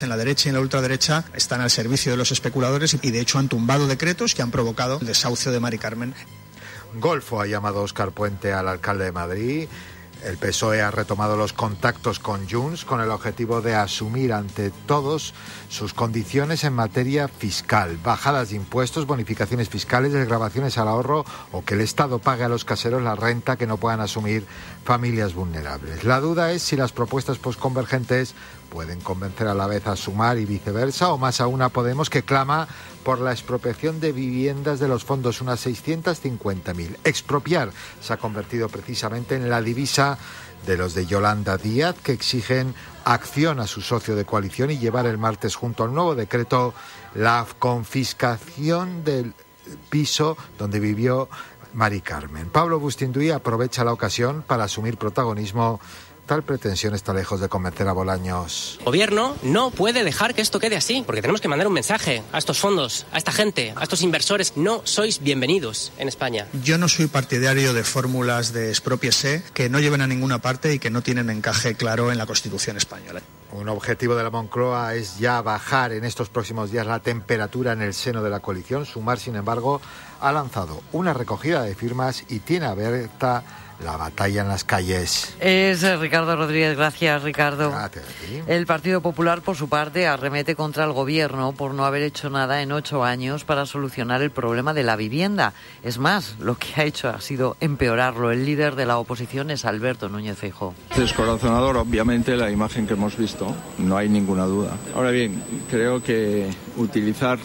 En la derecha y en la ultraderecha están al servicio de los especuladores y de hecho han tumbado decretos que han provocado el desahucio de Mari Carmen. Golfo ha llamado Óscar Puente al alcalde de Madrid. El PSOE ha retomado los contactos con Junts con el objetivo de asumir ante todos sus condiciones en materia fiscal, bajadas de impuestos, bonificaciones fiscales, desgravaciones al ahorro o que el Estado pague a los caseros la renta que no puedan asumir familias vulnerables. La duda es si las propuestas postconvergentes pueden convencer a la vez a Sumar y viceversa, o más aún a Podemos, que clama por la expropiación de viviendas de los fondos, unas 650.000. Expropiar se ha convertido precisamente en la divisa de los de Yolanda Díaz, que exigen acción a su socio de coalición y llevar el martes junto al nuevo decreto la confiscación del piso donde vivió Mari Carmen. Pablo Bustinduy aprovecha la ocasión para asumir protagonismo. Tal pretensión está lejos de convencer a Bolaños. El gobierno no puede dejar que esto quede así, porque tenemos que mandar un mensaje a estos fondos, a esta gente, a estos inversores. No sois bienvenidos en España. Yo no soy partidario de fórmulas de expropiese que no lleven a ninguna parte y que no tienen encaje claro en la Constitución española. Un objetivo de la Moncloa es ya bajar en estos próximos días la temperatura en el seno de la coalición. Sumar, sin embargo, ha lanzado una recogida de firmas y tiene abierta la batalla en las calles. Es Ricardo Rodríguez. Gracias, Ricardo. Gracias a ti. El Partido Popular, por su parte, arremete contra el Gobierno por no haber hecho nada en 8 años para solucionar el problema de la vivienda. Es más, lo que ha hecho ha sido empeorarlo. El líder de la oposición es Alberto Núñez Feijóo. Descorazonador, obviamente, la imagen que hemos visto, no hay ninguna duda. Ahora bien, creo que utilizar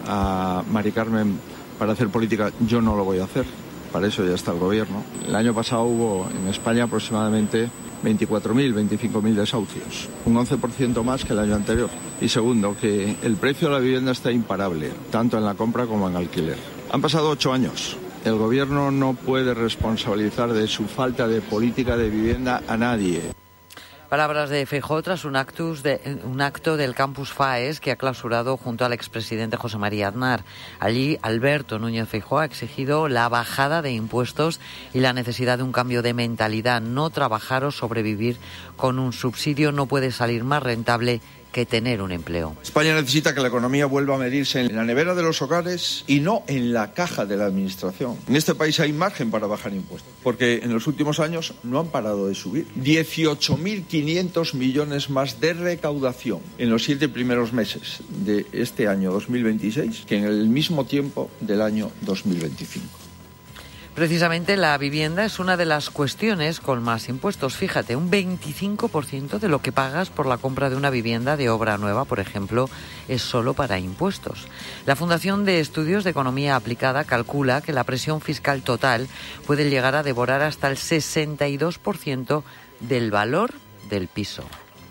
a Mari Carmen para hacer política, yo no lo voy a hacer. Para eso ya está el gobierno. El año pasado hubo en España aproximadamente 24.000, 25.000 desahucios, un 11% más que el año anterior. Y segundo, que el precio de la vivienda está imparable, tanto en la compra como en alquiler. Han pasado 8 años. El gobierno no puede responsabilizar de su falta de política de vivienda a nadie. Palabras de Feijóo tras un acto del Campus FAES que ha clausurado junto al expresidente José María Aznar. Allí, Alberto Núñez Feijóo ha exigido la bajada de impuestos y la necesidad de un cambio de mentalidad. No trabajar o sobrevivir con un subsidio no puede salir más rentable que tener un empleo. España necesita que la economía vuelva a medirse en la nevera de los hogares y no en la caja de la administración. En este país hay margen para bajar impuestos, porque en los últimos años no han parado de subir. 18.500 millones más de recaudación en los 7 primeros meses de este año 2026 que en el mismo tiempo del año 2025. Precisamente la vivienda es una de las cuestiones con más impuestos. Fíjate, un 25% de lo que pagas por la compra de una vivienda de obra nueva, por ejemplo, es solo para impuestos. La Fundación de Estudios de Economía Aplicada calcula que la presión fiscal total puede llegar a devorar hasta el 62% del valor del piso.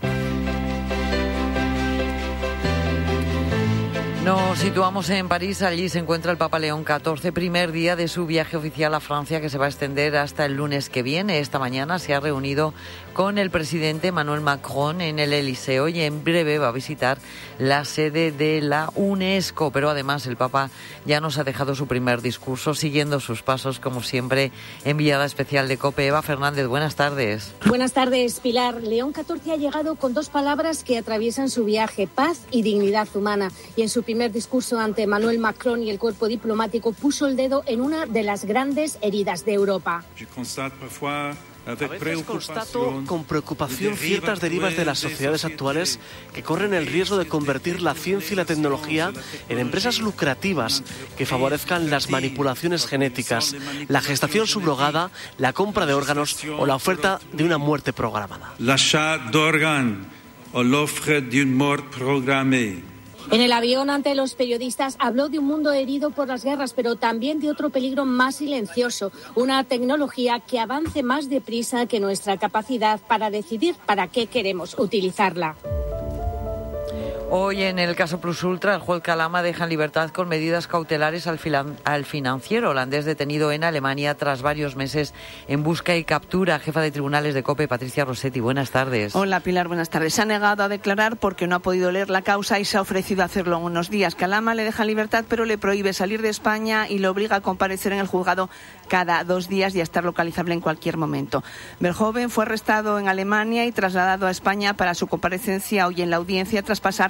Nos situamos en París. Allí se encuentra el Papa León XIV, primer día de su viaje oficial a Francia, que se va a extender hasta el lunes que viene. Esta mañana se ha reunido con el presidente Emmanuel Macron en el Elíseo y en breve va a visitar la sede de la UNESCO. Pero además el Papa ya nos ha dejado su primer discurso, siguiendo sus pasos, como siempre, enviada especial de COPE. Eva Fernández, buenas tardes. Buenas tardes, Pilar. León XIV ha llegado con 2 palabras que atraviesan su viaje: paz y dignidad humana. Y en su primer discurso ante Emmanuel Macron y el cuerpo diplomático puso el dedo en una de las grandes heridas de Europa. A veces constato con preocupación ciertas derivas de las sociedades actuales que corren el riesgo de convertir la ciencia y la tecnología en empresas lucrativas que favorezcan las manipulaciones genéticas, la gestación subrogada, la compra de órganos o la oferta de una muerte programada. L'achat d'organes o l'offre d'une mort programmée. En el avión ante los periodistas habló de un mundo herido por las guerras, pero también de otro peligro más silencioso, una tecnología que avance más deprisa que nuestra capacidad para decidir para qué queremos utilizarla. Hoy en el caso Plus Ultra, el juez Calama deja en libertad con medidas cautelares al financiero holandés detenido en Alemania tras varios meses en busca y captura. Jefa de tribunales de COPE, Patricia Rossetti, buenas tardes. Hola Pilar, buenas tardes. Se ha negado a declarar porque no ha podido leer la causa y se ha ofrecido a hacerlo en unos días. Calama le deja en libertad pero le prohíbe salir de España y le obliga a comparecer en el juzgado cada 2 días y a estar localizable en cualquier momento. Verhoeven fue arrestado en Alemania y trasladado a España para su comparecencia hoy en la audiencia tras pasar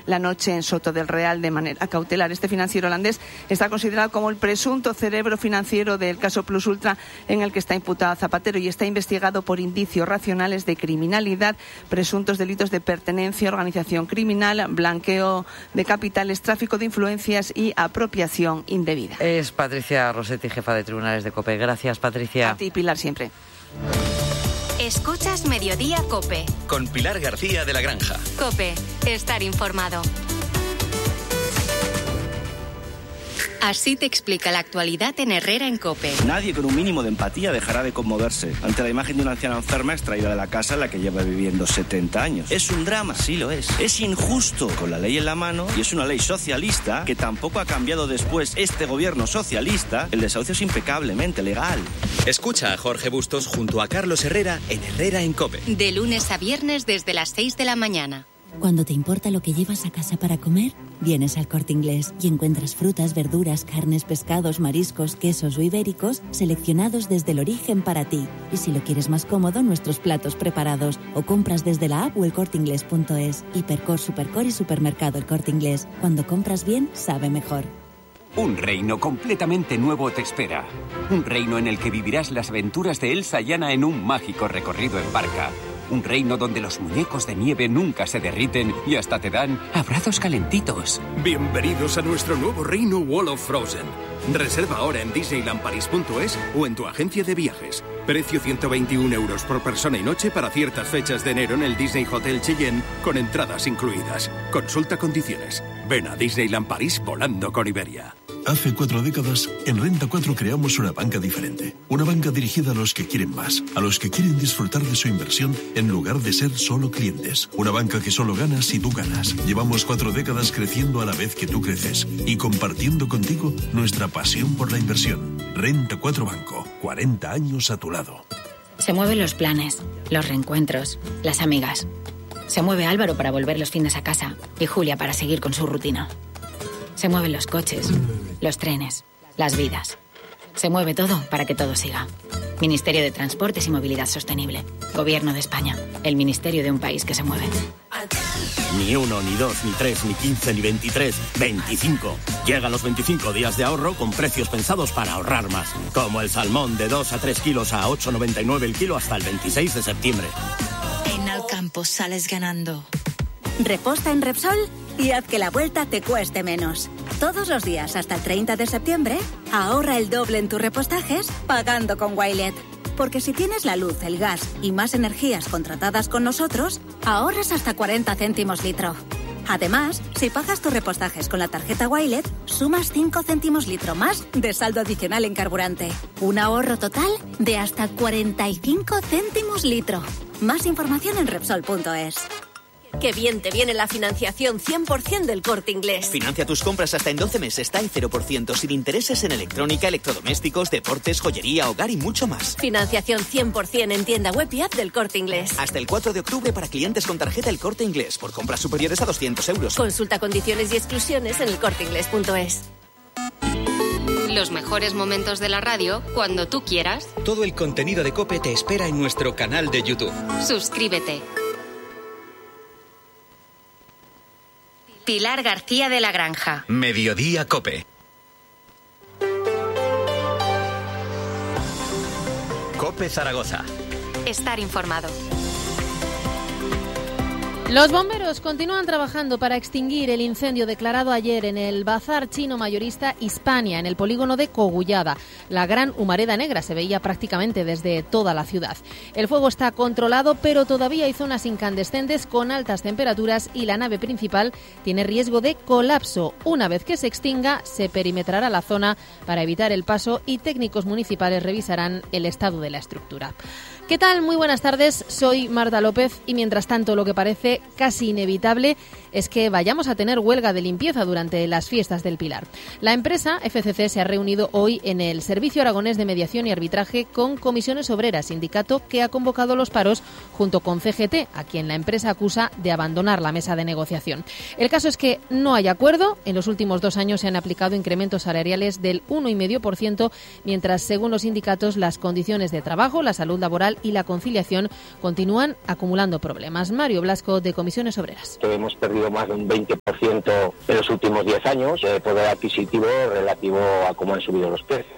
la noche en Soto del Real de manera cautelar. Este financiero holandés está considerado como el presunto cerebro financiero del caso Plus Ultra, en el que está imputado Zapatero, y está investigado por indicios racionales de criminalidad, presuntos delitos de pertenencia a organización criminal, blanqueo de capitales, tráfico de influencias y apropiación indebida. Es Patricia Rossetti, jefa de Tribunales de COPE. Gracias, Patricia. A ti, Pilar, siempre. Escuchas Mediodía COPE. Con Pilar García de la Granja. COPE. Estar informado. Así te explica la actualidad en Herrera en COPE. Nadie con un mínimo de empatía dejará de conmoverse ante la imagen de una anciana enferma extraída de la casa en la que lleva viviendo 70 años. Es un drama, sí lo es. Es injusto con la ley en la mano, y es una ley socialista que tampoco ha cambiado después este gobierno socialista. El desahucio es impecablemente legal. Escucha a Jorge Bustos junto a Carlos Herrera en Herrera en COPE. De lunes a viernes desde las 6 de la mañana. Cuando te importa lo que llevas a casa para comer, vienes al Corte Inglés y encuentras frutas, verduras, carnes, pescados, mariscos, quesos o ibéricos seleccionados desde el origen para ti. Y si lo quieres más cómodo, nuestros platos preparados, o compras desde la app o elcorteingles.es. Hipercor, Supercor y Supermercado El Corte Inglés. Cuando compras bien, sabe mejor. Un reino completamente nuevo te espera. Un reino en el que vivirás las aventuras de Elsa y Anna en un mágico recorrido en barca. Un reino donde los muñecos de nieve nunca se derriten y hasta te dan abrazos calentitos. Bienvenidos a nuestro nuevo reino Wall of Frozen. Reserva ahora en disneylandparis.es o en tu agencia de viajes. Precio 121 € por persona y noche para ciertas fechas de enero en el Disney Hotel Cheyenne, con entradas incluidas. Consulta condiciones. Ven a Disneyland París volando con Iberia. Hace 4 décadas, en Renta 4 creamos una banca diferente. Una banca dirigida a los que quieren más, a los que quieren disfrutar de su inversión en lugar de ser solo clientes. Una banca que solo gana si tú ganas. Llevamos 4 décadas creciendo a la vez que tú creces y compartiendo contigo nuestra pasión por la inversión. Renta 4 Banco, 40 años a tu lado. Se mueven los planes, los reencuentros, las amigas. Se mueve Álvaro para volver los fines a casa y Julia para seguir con su rutina. Se mueven los coches, los trenes, las vidas. Se mueve todo para que todo siga. Ministerio de Transportes y Movilidad Sostenible. Gobierno de España. El ministerio de un país que se mueve. Ni 1, ni 2, ni 3, ni 15, ni 23, 25. Llegan los 25 días de ahorro con precios pensados para ahorrar más. Como el salmón de 2 a 3 kilos a 8,99 el kilo hasta el 26 de septiembre. En Alcampo sales ganando. Reposta en Repsol y haz que la vuelta te cueste menos. Todos los días hasta el 30 de septiembre, ahorra el doble en tus repostajes pagando con Wilet. Porque si tienes la luz, el gas y más energías contratadas con nosotros, ahorras hasta 40 céntimos litro. Además, si pagas tus repostajes con la tarjeta Wilet, sumas 5 céntimos litro más de saldo adicional en carburante. Un ahorro total de hasta 45 céntimos litro. Más información en Repsol.es. Qué bien te viene la financiación 100% del Corte Inglés. Financia tus compras hasta en 12 meses, está en 0%, sin intereses en electrónica, electrodomésticos, deportes, joyería, hogar y mucho más. Financiación 100% en tienda web y app del Corte Inglés. Hasta el 4 de octubre para clientes con tarjeta El Corte Inglés, por compras superiores a 200 euros. Consulta condiciones y exclusiones en elcorteinglés.es. Los mejores momentos de la radio cuando tú quieras. Todo el contenido de COPE te espera en nuestro canal de YouTube. Suscríbete. Pilar García de la Granja. Mediodía COPE. COPE Zaragoza. Estar informado. Los bomberos continúan trabajando para extinguir el incendio declarado ayer en el bazar chino mayorista Hispania, en el polígono de Cogullada. La gran humareda negra se veía prácticamente desde toda la ciudad. El fuego está controlado, pero todavía hay zonas incandescentes con altas temperaturas y la nave principal tiene riesgo de colapso. Una vez que se extinga, se perimetrará la zona para evitar el paso y técnicos municipales revisarán el estado de la estructura. ¿Qué tal? Muy buenas tardes, soy Marta López y mientras tanto lo que parece casi inevitable es que vayamos a tener huelga de limpieza durante las fiestas del Pilar. La empresa FCC se ha reunido hoy en el Servicio Aragonés de Mediación y Arbitraje con Comisiones Obreras, sindicato que ha convocado los paros junto con CGT, a quien la empresa acusa de abandonar la mesa de negociación. El caso es que no hay acuerdo. En los últimos 2 años se han aplicado incrementos salariales del 1,5%, mientras, según los sindicatos, las condiciones de trabajo, la salud laboral y la conciliación continúan acumulando problemas. Mario Blasco, de Comisiones Obreras. Hemos perdido más de un 20% en los últimos 10 años de poder adquisitivo relativo a cómo han subido los precios.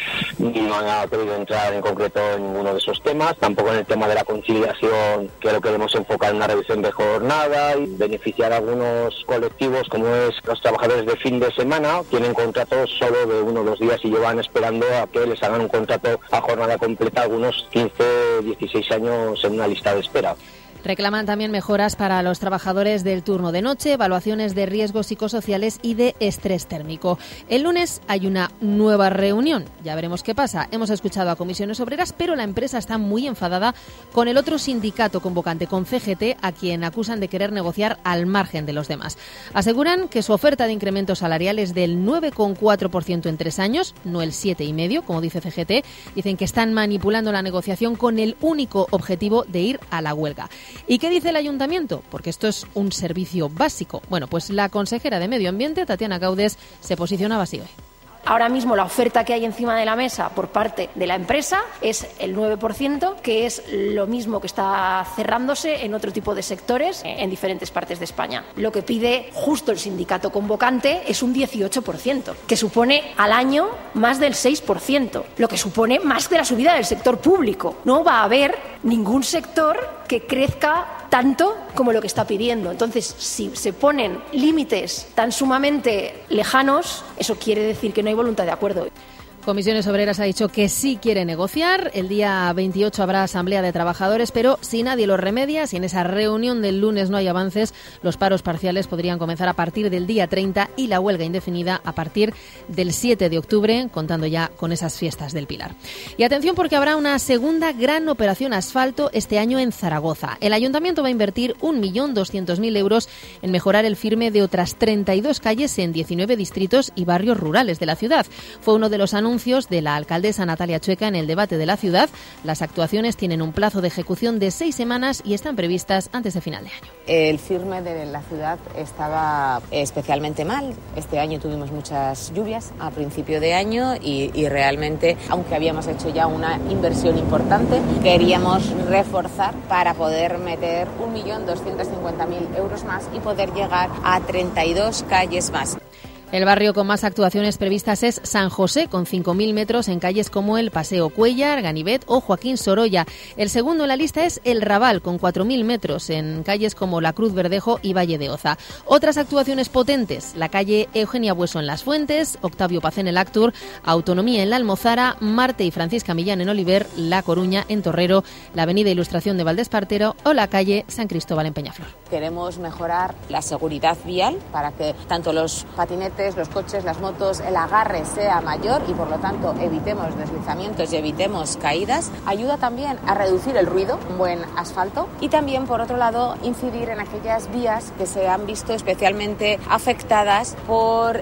No han querido entrar en concreto en ninguno de esos temas, tampoco en el tema de la conciliación, que lo queremos enfocar en una revisión de jornada y beneficiar a algunos colectivos, como es los trabajadores de fin de semana. Tienen contratos solo de 1 o 2 días y llevan esperando a que les hagan un contrato a jornada completa, algunos 15, 16 años en una lista de espera. Reclaman también mejoras para los trabajadores del turno de noche, evaluaciones de riesgos psicosociales y de estrés térmico. El lunes hay una nueva reunión. Ya veremos qué pasa. Hemos escuchado a Comisiones Obreras, pero la empresa está muy enfadada con el otro sindicato convocante, con CGT, a quien acusan de querer negociar al margen de los demás. Aseguran que su oferta de incremento salarial es del 9,4% en 3 años, no el 7,5%, como dice CGT. Dicen que están manipulando la negociación con el único objetivo de ir a la huelga. ¿Y qué dice el ayuntamiento? Porque esto es un servicio básico. Bueno, pues la consejera de Medio Ambiente, Tatiana Caudes, se posicionaba así hoy. Ahora mismo la oferta que hay encima de la mesa por parte de la empresa es el 9%, que es lo mismo que está cerrándose en otro tipo de sectores en diferentes partes de España. Lo que pide justo el sindicato convocante es un 18%, que supone al año más del 6%, lo que supone más de la subida del sector público. No va a haber ningún sector que crezca tanto como lo que está pidiendo. Entonces, si se ponen límites tan sumamente lejanos, eso quiere decir que no hay voluntad de acuerdo. Comisiones Obreras ha dicho que sí quiere negociar. El día 28 habrá asamblea de trabajadores, pero si nadie lo remedia, si en esa reunión del lunes no hay avances, los paros parciales podrían comenzar a partir del día 30 y la huelga indefinida a partir del 7 de octubre, contando ya con esas fiestas del Pilar. Y atención, porque habrá una segunda gran operación asfalto este año en Zaragoza. El ayuntamiento va a invertir 1.200.000 euros en mejorar el firme de otras 32 calles en 19 distritos y barrios rurales de la ciudad. Fue uno de los anuncios de la alcaldesa Natalia Chueca en el debate de la ciudad. Las actuaciones tienen un plazo de ejecución de 6 semanas y están previstas antes de final de año. El firme de la ciudad estaba especialmente mal. Este año tuvimos muchas lluvias a principio de año y realmente, aunque habíamos hecho ya una inversión importante, queríamos reforzar para poder meter 1.250.000 euros más y poder llegar a 32 calles más. El barrio con más actuaciones previstas es San José, con 5.000 metros en calles como el Paseo Cuéllar, Ganivet o Joaquín Sorolla. El segundo en la lista es El Raval, con 4.000 metros en calles como La Cruz Verdejo y Valle de Oza. Otras actuaciones potentes: la calle Eugenia Bueso en Las Fuentes, Octavio Paz en el Actur, Autonomía en la Almozara, Marte y Francisca Millán en Oliver, La Coruña en Torrero, la avenida Ilustración de Valdespartero o la calle San Cristóbal en Peñaflor. Queremos mejorar la seguridad vial para que tanto los patinetes, los coches, las motos, el agarre sea mayor y por lo tanto evitemos deslizamientos y evitemos caídas. Ayuda también a reducir el ruido, un buen asfalto, y también por otro lado incidir en aquellas vías que se han visto especialmente afectadas por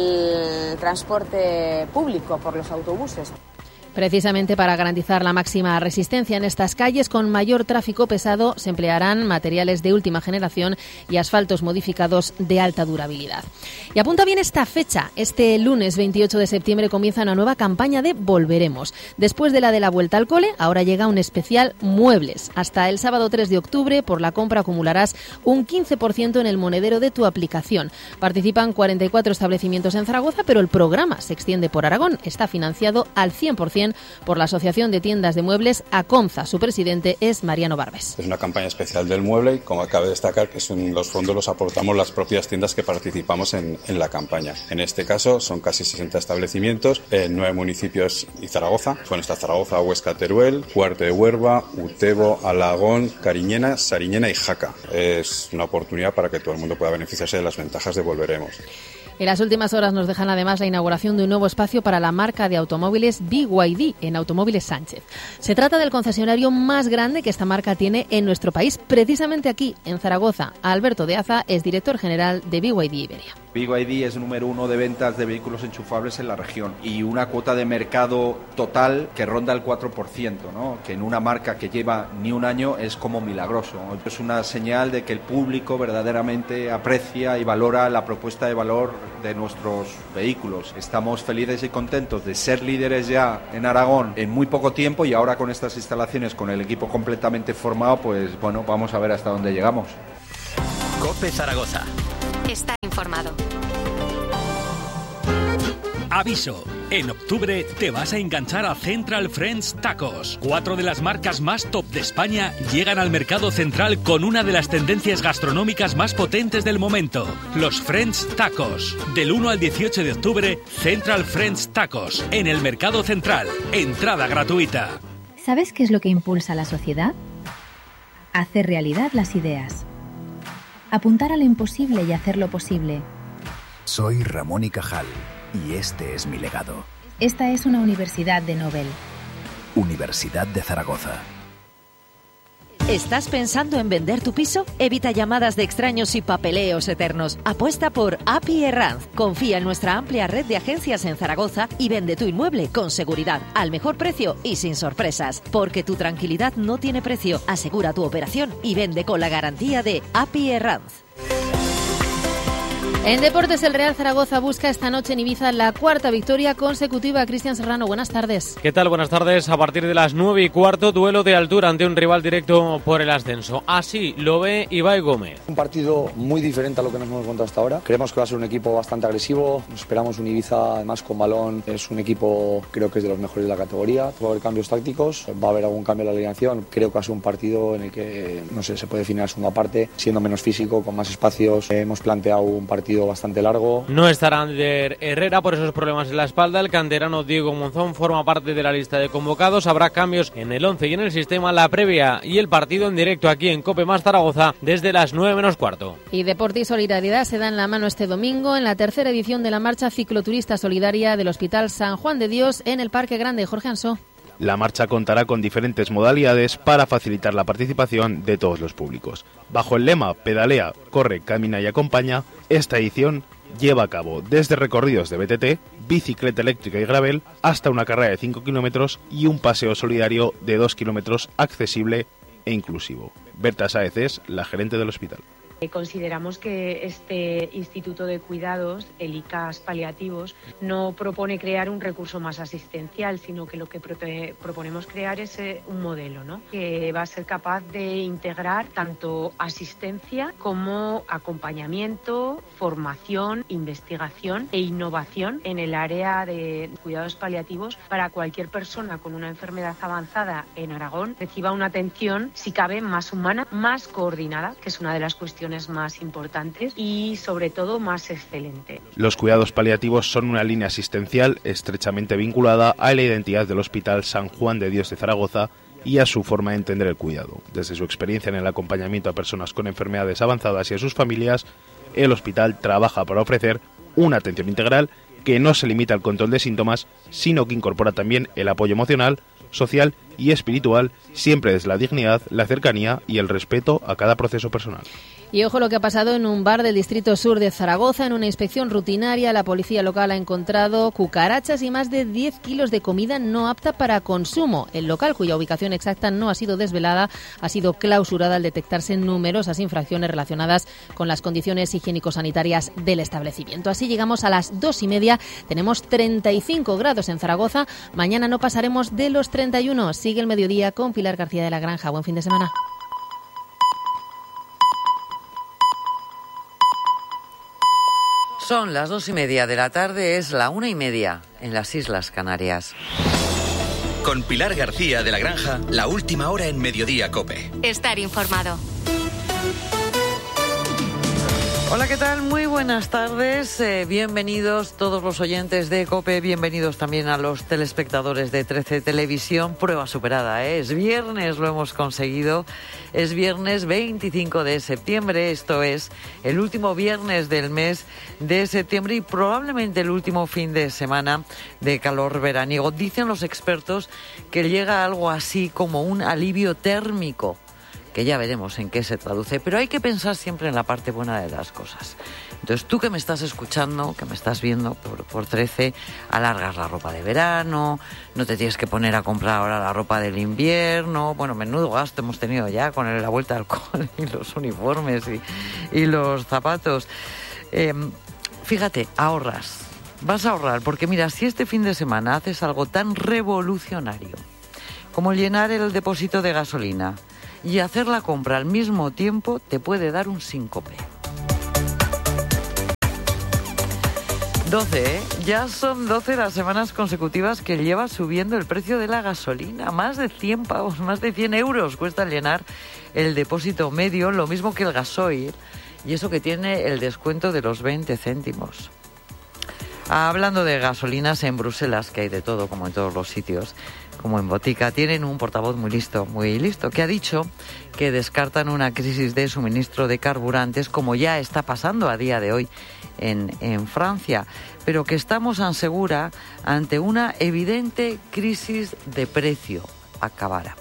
el transporte público, por los autobuses. Precisamente para garantizar la máxima resistencia en estas calles con mayor tráfico pesado, se emplearán materiales de última generación y asfaltos modificados de alta durabilidad. Y apunta bien esta fecha. Este lunes 28 de septiembre comienza una nueva campaña de Volveremos. Después de la vuelta al cole, ahora llega un especial Muebles. Hasta el sábado 3 de octubre, por la compra acumularás un 15% en el monedero de tu aplicación. Participan 44 establecimientos en Zaragoza, pero el programa se extiende por Aragón. Está financiado al 100% por la Asociación de Tiendas de Muebles ACOMZA. Su presidente es Mariano Barbes. Es una campaña especial del mueble y, como cabe destacar, que los fondos los aportamos las propias tiendas que participamos en la campaña. En este caso son casi 60 establecimientos en 9 municipios y Zaragoza. Bueno, está Zaragoza, Huesca, Teruel, Huarte de Huerva, Utebo, Alagón, Cariñena, Sariñena y Jaca. Es una oportunidad para que todo el mundo pueda beneficiarse de las ventajas de Volveremos. En las últimas horas nos dejan además la inauguración de un nuevo espacio para la marca de automóviles BYD en Automóviles Sánchez. Se trata del concesionario más grande que esta marca tiene en nuestro país, precisamente aquí, en Zaragoza. Alberto de Aza es director general de BYD Iberia. BYD es número 1 de ventas de vehículos enchufables en la región y una cuota de mercado total que ronda el 4%, ¿no? Que en una marca que lleva ni un año es como milagroso. Es una señal de que el público verdaderamente aprecia y valora la propuesta de valor de nuestros vehículos. Estamos felices y contentos de ser líderes ya en Aragón en muy poco tiempo y ahora con estas instalaciones, con el equipo completamente formado, pues bueno, vamos a ver hasta dónde llegamos. COPE Zaragoza. Está informado. Aviso, en octubre te vas a enganchar a Central Friends Tacos. 4 de las marcas más top de España llegan al mercado central con una de las tendencias gastronómicas más potentes del momento, los Friends Tacos. Del 1 al 18 de octubre, Central Friends Tacos, en el mercado central. Entrada gratuita. ¿Sabes qué es lo que impulsa a la sociedad? Hacer realidad las ideas. Apuntar a lo imposible y hacerlo posible. Soy Ramón y Cajal. Y este es mi legado. Esta es una universidad de Nobel. Universidad de Zaragoza. ¿Estás pensando en vender tu piso? Evita llamadas de extraños y papeleos eternos. Apuesta por API Herranz. Confía en nuestra amplia red de agencias en Zaragoza y vende tu inmueble con seguridad, al mejor precio y sin sorpresas. Porque tu tranquilidad no tiene precio. Asegura tu operación y vende con la garantía de API Herranz. En deportes, el Real Zaragoza busca esta noche en Ibiza la 4ª victoria consecutiva. Cristian Serrano, buenas tardes. ¿Qué tal? Buenas tardes. A partir de las 9:15, duelo de altura ante un rival directo por el ascenso. Así lo ve Ibai Gómez. Un partido muy diferente a lo que nos hemos encontrado hasta ahora. Creemos que va a ser un equipo bastante agresivo. Esperamos un Ibiza, además con balón. Es un equipo, creo que es de los mejores de la categoría. Va a haber cambios tácticos, va a haber algún cambio en la alineación. Creo que va a ser un partido en el que, no sé, se puede definir la segunda parte, siendo menos físico, con más espacios. Hemos planteado un partido bastante largo. No estará Ander Herrera por esos problemas en la espalda. El canterano Diego Monzón forma parte de la lista de convocados. Habrá cambios en el 11 y en el sistema. La previa y el partido en directo aquí en COPE más Zaragoza desde las 9:15. Y Deporte y Solidaridad se dan la mano este domingo en la 3ª edición de la marcha cicloturista solidaria del Hospital San Juan de Dios en el Parque Grande. Jorge Ansó. La marcha contará con diferentes modalidades para facilitar la participación de todos los públicos. Bajo el lema Pedalea, corre, camina y acompaña, esta edición lleva a cabo desde recorridos de BTT, bicicleta eléctrica y gravel, hasta una carrera de 5 kilómetros y un paseo solidario de 2 kilómetros accesible e inclusivo. Berta Sáez es la gerente del hospital. Consideramos que este Instituto de Cuidados, el ICAS Paliativos, no propone crear un recurso más asistencial, sino que lo que proponemos crear es un modelo, ¿no? Que va a ser capaz de integrar tanto asistencia como acompañamiento, formación, investigación e innovación en el área de cuidados paliativos para cualquier persona con una enfermedad avanzada en Aragón reciba una atención, si cabe, más humana, más coordinada, que es una de las cuestiones más importantes y sobre todo más excelente. Los cuidados paliativos son una línea asistencial estrechamente vinculada a la identidad del Hospital San Juan de Dios de Zaragoza y a su forma de entender el cuidado. Desde su experiencia en el acompañamiento a personas con enfermedades avanzadas y a sus familias, el hospital trabaja para ofrecer una atención integral que no se limita al control de síntomas, sino que incorpora también el apoyo emocional, social y espiritual, siempre desde la dignidad, la cercanía y el respeto a cada proceso personal. Y ojo lo que ha pasado en un bar del distrito sur de Zaragoza. En una inspección rutinaria, la policía local ha encontrado cucarachas y más de 10 kilos de comida no apta para consumo. El local, cuya ubicación exacta no ha sido desvelada, ha sido clausurada al detectarse numerosas infracciones relacionadas con las condiciones higiénico-sanitarias del establecimiento. Así llegamos a las 2:30. Tenemos 35 grados en Zaragoza. Mañana no pasaremos de los 31. Sigue el mediodía con Pilar García de la Granja. Buen fin de semana. Son las 2:30 de la tarde, es la 1:30 en las Islas Canarias. Con Pilar García de la Granja, la última hora en Mediodía COPE. Estar informado. Hola, ¿qué tal? Muy buenas tardes. Bienvenidos todos los oyentes de COPE, bienvenidos también a los telespectadores de 13 Televisión. Prueba superada, ¿eh? Es viernes, lo hemos conseguido. Es viernes 25 de septiembre, esto es el último viernes del mes de septiembre y probablemente el último fin de semana de calor veraniego. Dicen los expertos que llega algo así como un alivio térmico, que ya veremos en qué se traduce, pero hay que pensar siempre en la parte buena de las cosas. Entonces, tú que me estás escuchando, que me estás viendo por 13, alargas la ropa de verano, no te tienes que poner a comprar ahora la ropa del invierno. Bueno, menudo gasto hemos tenido ya con la vuelta al cole y los uniformes y los zapatos. Fíjate, ahorras. Vas a ahorrar, porque mira, si este fin de semana haces algo tan revolucionario como llenar el depósito de gasolina y hacer la compra al mismo tiempo, te puede dar un síncope. 12, ¿eh? Ya son 12 las semanas consecutivas que lleva subiendo el precio de la gasolina. Más de 100 pavos, más de 100 euros cuesta llenar el depósito medio, lo mismo que el gasoil, y eso que tiene el descuento de los 20 céntimos. Hablando de gasolinas, en Bruselas, que hay de todo, como en todos los sitios, como en Botica, tienen un portavoz muy listo, que ha dicho que descartan una crisis de suministro de carburantes, como ya está pasando a día de hoy en Francia, pero que estamos asegura ante una evidente crisis de precio. Acabáramos.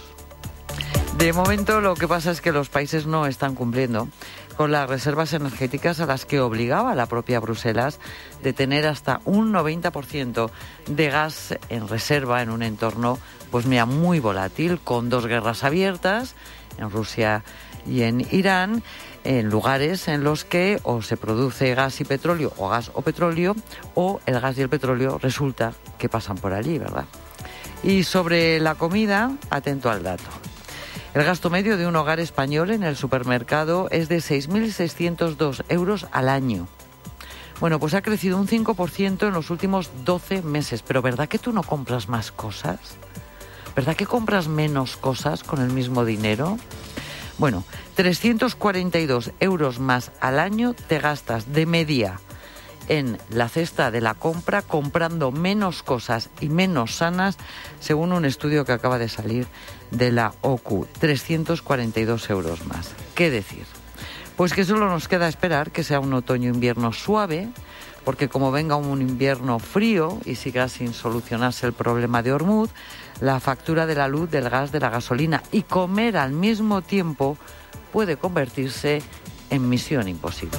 De momento lo que pasa es que los países no están cumpliendo con las reservas energéticas a las que obligaba la propia Bruselas de tener hasta un 90% de gas en reserva en un entorno pues mira, muy volátil, con 2 guerras abiertas en Rusia y en Irán, en lugares en los que o se produce gas y petróleo, o gas o petróleo, o el gas y el petróleo resulta que pasan por allí, ¿verdad? Y sobre la comida, atento al dato. El gasto medio de un hogar español en el supermercado es de 6.602 euros al año. Bueno, pues ha crecido un 5% en los últimos 12 meses. Pero ¿verdad que tú no compras más cosas? ¿Verdad que compras menos cosas con el mismo dinero? Bueno, 342 euros más al año te gastas de media en la cesta de la compra, comprando menos cosas y menos sanas, según un estudio que acaba de salir de la OCU. 342 euros más. ¿Qué decir? Pues que solo nos queda esperar que sea un otoño-invierno suave, porque como venga un invierno frío y siga sin solucionarse el problema de Hormuz, la factura de la luz, del gas, de la gasolina y comer al mismo tiempo puede convertirse en misión imposible.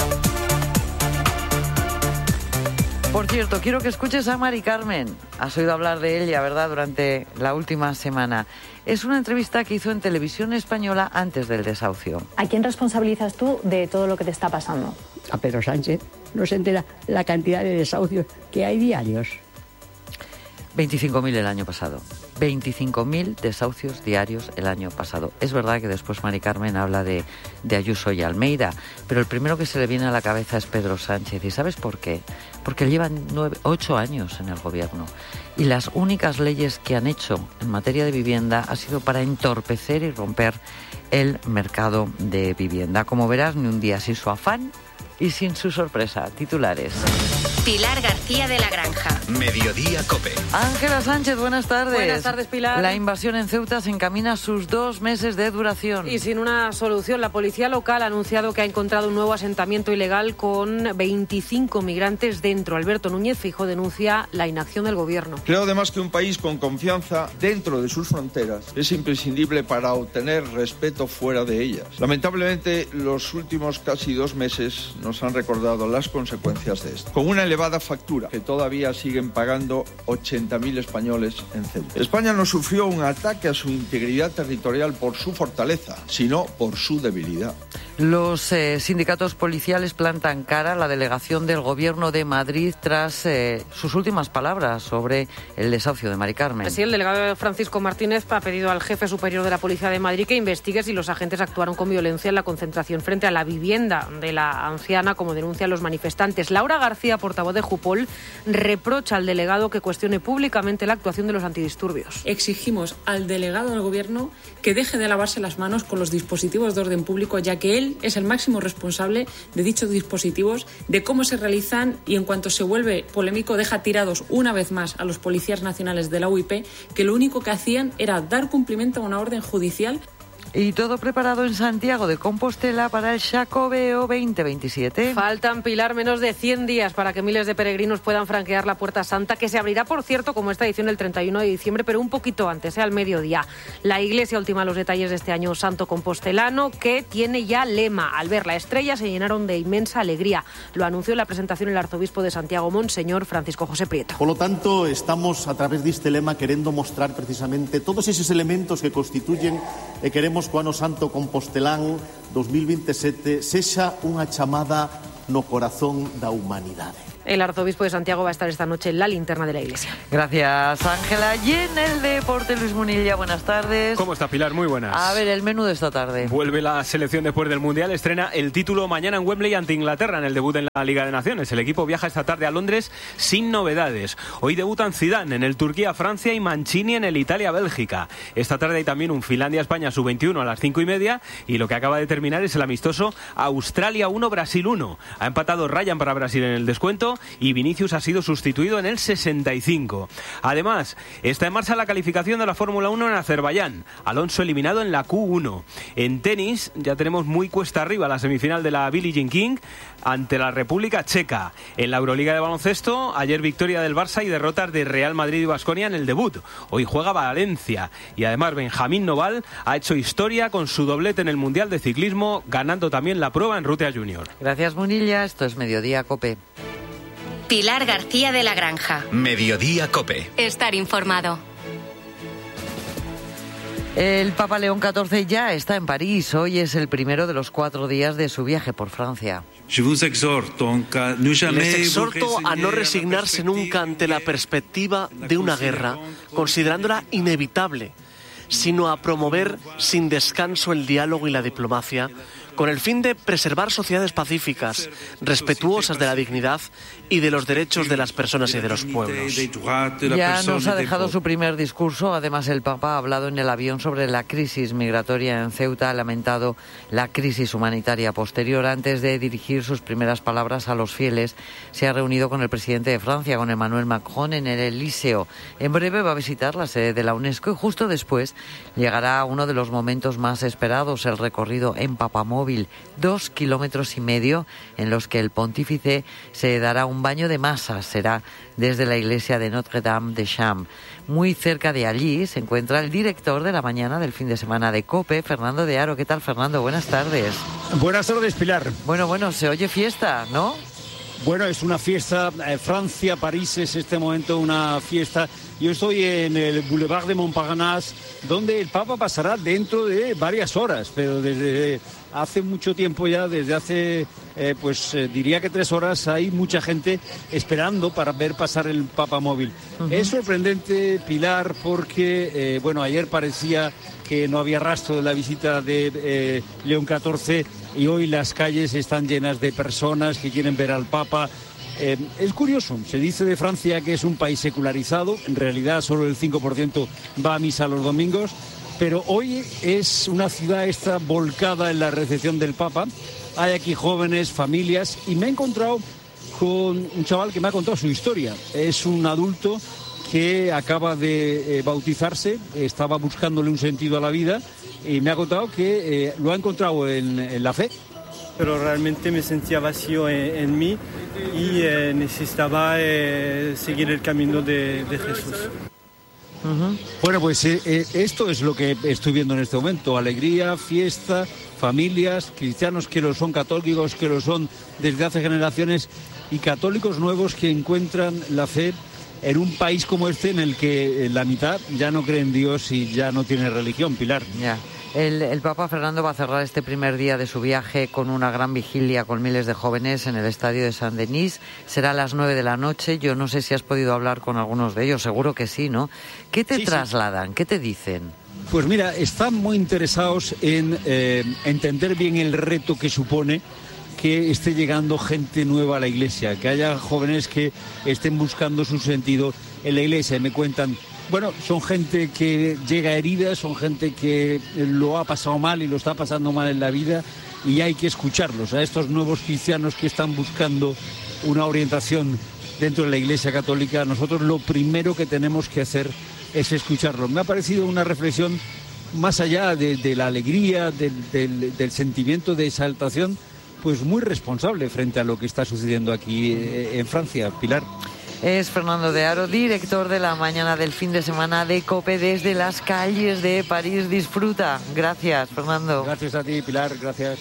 Por cierto, quiero que escuches a Mari Carmen. Has oído hablar de ella, ¿verdad?, durante la última semana. Es una entrevista que hizo en Televisión Española antes del desahucio. ¿A quién responsabilizas tú de todo lo que te está pasando? A Pedro Sánchez. No se entera la cantidad de desahucios que hay diarios. 25.000 el año pasado. 25.000 desahucios diarios el año pasado. Es verdad que después Mari Carmen habla de Ayuso y Almeida, pero el primero que se le viene a la cabeza es Pedro Sánchez. ¿Y sabes por qué? Porque llevan 8 años en el gobierno y las únicas leyes que han hecho en materia de vivienda ha sido para entorpecer y romper el mercado de vivienda. Como verás, ni un día sin su afán y sin su sorpresa. Titulares. Pilar García de la Granja. Mediodía COPE. Ángela Sánchez, buenas tardes. Buenas tardes, Pilar. La invasión en Ceuta se encamina a sus 2 meses de duración. Y sin una solución, la policía local ha anunciado que ha encontrado un nuevo asentamiento ilegal con 25 migrantes dentro. Alberto Núñez Feijóo denuncia la inacción del gobierno. Creo además que un país con confianza dentro de sus fronteras es imprescindible para obtener respeto fuera de ellas. Lamentablemente, los últimos casi 2 meses nos han recordado las consecuencias de esto. Con una elevada factura que todavía siguen pagando 80.000 españoles en Ceuta. España no sufrió un ataque a su integridad territorial por su fortaleza, sino por su debilidad. Los sindicatos policiales plantan cara a la delegación del Gobierno de Madrid tras sus últimas palabras sobre el desahucio de Mari Carmen. Sí, el delegado Francisco Martínez ha pedido al jefe superior de la Policía de Madrid que investigue si los agentes actuaron con violencia en la concentración frente a la vivienda de la anciana, como denuncian los manifestantes. Laura García, portavoz de Jupol, reprocha al delegado que cuestione públicamente la actuación de los antidisturbios. Exigimos al delegado del Gobierno que deje de lavarse las manos con los dispositivos de orden público, ya que él es el máximo responsable de dichos dispositivos, de cómo se realizan, y en cuanto se vuelve polémico deja tirados una vez más a los policías nacionales de la UIP, que lo único que hacían era dar cumplimiento a una orden judicial. Y todo preparado en Santiago de Compostela para el Xacobeo 2027. Faltan, Pilar, menos de 100 días para que miles de peregrinos puedan franquear la Puerta Santa, que se abrirá, por cierto, como esta edición el 31 de diciembre, pero un poquito antes, al mediodía. La Iglesia ultima los detalles de este año santo compostelano, que tiene ya lema. Al ver la estrella se llenaron de inmensa alegría. Lo anunció en la presentación el arzobispo de Santiago, Monseñor Francisco José Prieto. Por lo tanto, estamos a través de este lema querendo mostrar precisamente todos esos elementos que constituyen e queremos que o ano santo compostelán 2027 sexa unha chamada no corazón da humanidade. El arzobispo de Santiago va a estar esta noche en la linterna de la iglesia. Gracias, Ángela. Y en el deporte, Luis Munilla, buenas tardes. ¿Cómo está, Pilar? Muy buenas. A ver, el menú de esta tarde. Vuelve la selección después del Mundial, estrena el título mañana en Wembley ante Inglaterra en el debut en la Liga de Naciones. El equipo viaja esta tarde a Londres sin novedades. Hoy debutan Zidane en el Turquía-Francia y Mancini en el Italia-Bélgica. Esta tarde hay también un Finlandia-España sub-21 a las 5:30 y lo que acaba de terminar es el amistoso Australia 1, Brasil 1. Ha empatado Ryan para Brasil en el descuento y Vinicius ha sido sustituido en el 65. Además, está en marcha la calificación de la Fórmula 1 en Azerbaiyán. Alonso eliminado en la Q1. En tenis ya tenemos muy cuesta arriba la semifinal de la Billie Jean King ante la República Checa. En la Euroliga de baloncesto, ayer victoria del Barça y derrotas de Real Madrid y Baskonia en el debut. Hoy juega Valencia y además Benjamín Noval ha hecho historia con su doblete en el Mundial de Ciclismo, ganando también la prueba en Ruta Junior. Gracias, Munilla. Esto es Mediodía Cope. Pilar García de la Granja. Mediodía Cope. Estar informado. El Papa León XIV ya está en París. Hoy es el primero de los 4 días de su viaje por Francia. Les exhorto a no resignarse nunca ante la perspectiva de una guerra, considerándola inevitable, sino a promover sin descanso el diálogo y la diplomacia, con el fin de preservar sociedades pacíficas, respetuosas de la dignidad y de los derechos de las personas y de los pueblos. Ya nos ha dejado su primer discurso. Además, el Papa ha hablado en el avión sobre la crisis migratoria en Ceuta, ha lamentado la crisis humanitaria posterior. Antes de dirigir sus primeras palabras a los fieles, se ha reunido con el presidente de Francia, con Emmanuel Macron, en el Elíseo. En breve va a visitar la sede de la UNESCO y justo después llegará a uno de los momentos más esperados, el recorrido en Papamóvil, 2,5 kilómetros en los que el pontífice se dará un baño de masas. Será desde la iglesia de Notre-Dame de Champs. Muy cerca de allí se encuentra el director de la mañana del fin de semana de COPE, Fernando de Aro. ¿Qué tal, Fernando? Buenas tardes. Buenas tardes, Pilar. Bueno, se oye fiesta, ¿no? Bueno, es una fiesta. Francia, París es este momento una fiesta. Yo estoy en el Boulevard de Montparnasse, donde el Papa pasará dentro de varias horas, pero desde hace mucho tiempo ya, desde hace, diría que 3 horas, hay mucha gente esperando para ver pasar el Papamóvil. Es sorprendente, Pilar, porque, ayer parecía que no había rastro de la visita de León XIV y hoy las calles están llenas de personas que quieren ver al Papa. Es curioso, se dice de Francia que es un país secularizado, en realidad solo el 5% va a misa los domingos, pero hoy es una ciudad volcada en la recepción del Papa. Hay aquí jóvenes, familias, y me he encontrado con un chaval que me ha contado su historia. Es un adulto que acaba de bautizarse, estaba buscándole un sentido a la vida y me ha contado que lo ha encontrado en la fe. Pero realmente me sentía vacío en mí y necesitaba seguir el camino de Jesús. Bueno, pues esto es lo que estoy viendo en este momento: alegría, fiesta, familias, cristianos que lo son, católicos que lo son desde hace generaciones y católicos nuevos que encuentran la fe en un país como este en el que la mitad ya no cree en Dios y ya no tiene religión, Pilar. Ya. El Papa Fernando va a cerrar este primer día de su viaje con una gran vigilia con miles de jóvenes en el estadio de Saint-Denis. Será a las 9 de la noche. Yo no sé si has podido hablar con algunos de ellos, seguro que sí, ¿no? ¿Qué te trasladan? Sí. ¿Qué te dicen? Pues mira, están muy interesados en entender bien el reto que supone que esté llegando gente nueva a la iglesia, que haya jóvenes que estén buscando su sentido en la iglesia. Y me cuentan, bueno, son gente que llega herida, son gente que lo ha pasado mal y lo está pasando mal en la vida, y hay que escucharlos, a estos nuevos cristianos que están buscando una orientación dentro de la Iglesia Católica. Nosotros lo primero que tenemos que hacer es escucharlos. Me ha parecido una reflexión más allá de la alegría, del sentimiento de exaltación, pues muy responsable frente a lo que está sucediendo aquí en Francia, Pilar. Es Fernando de Aro, director de la mañana del fin de semana de COPE desde las calles de París. Disfruta. Gracias, Fernando. Gracias a ti, Pilar. Gracias.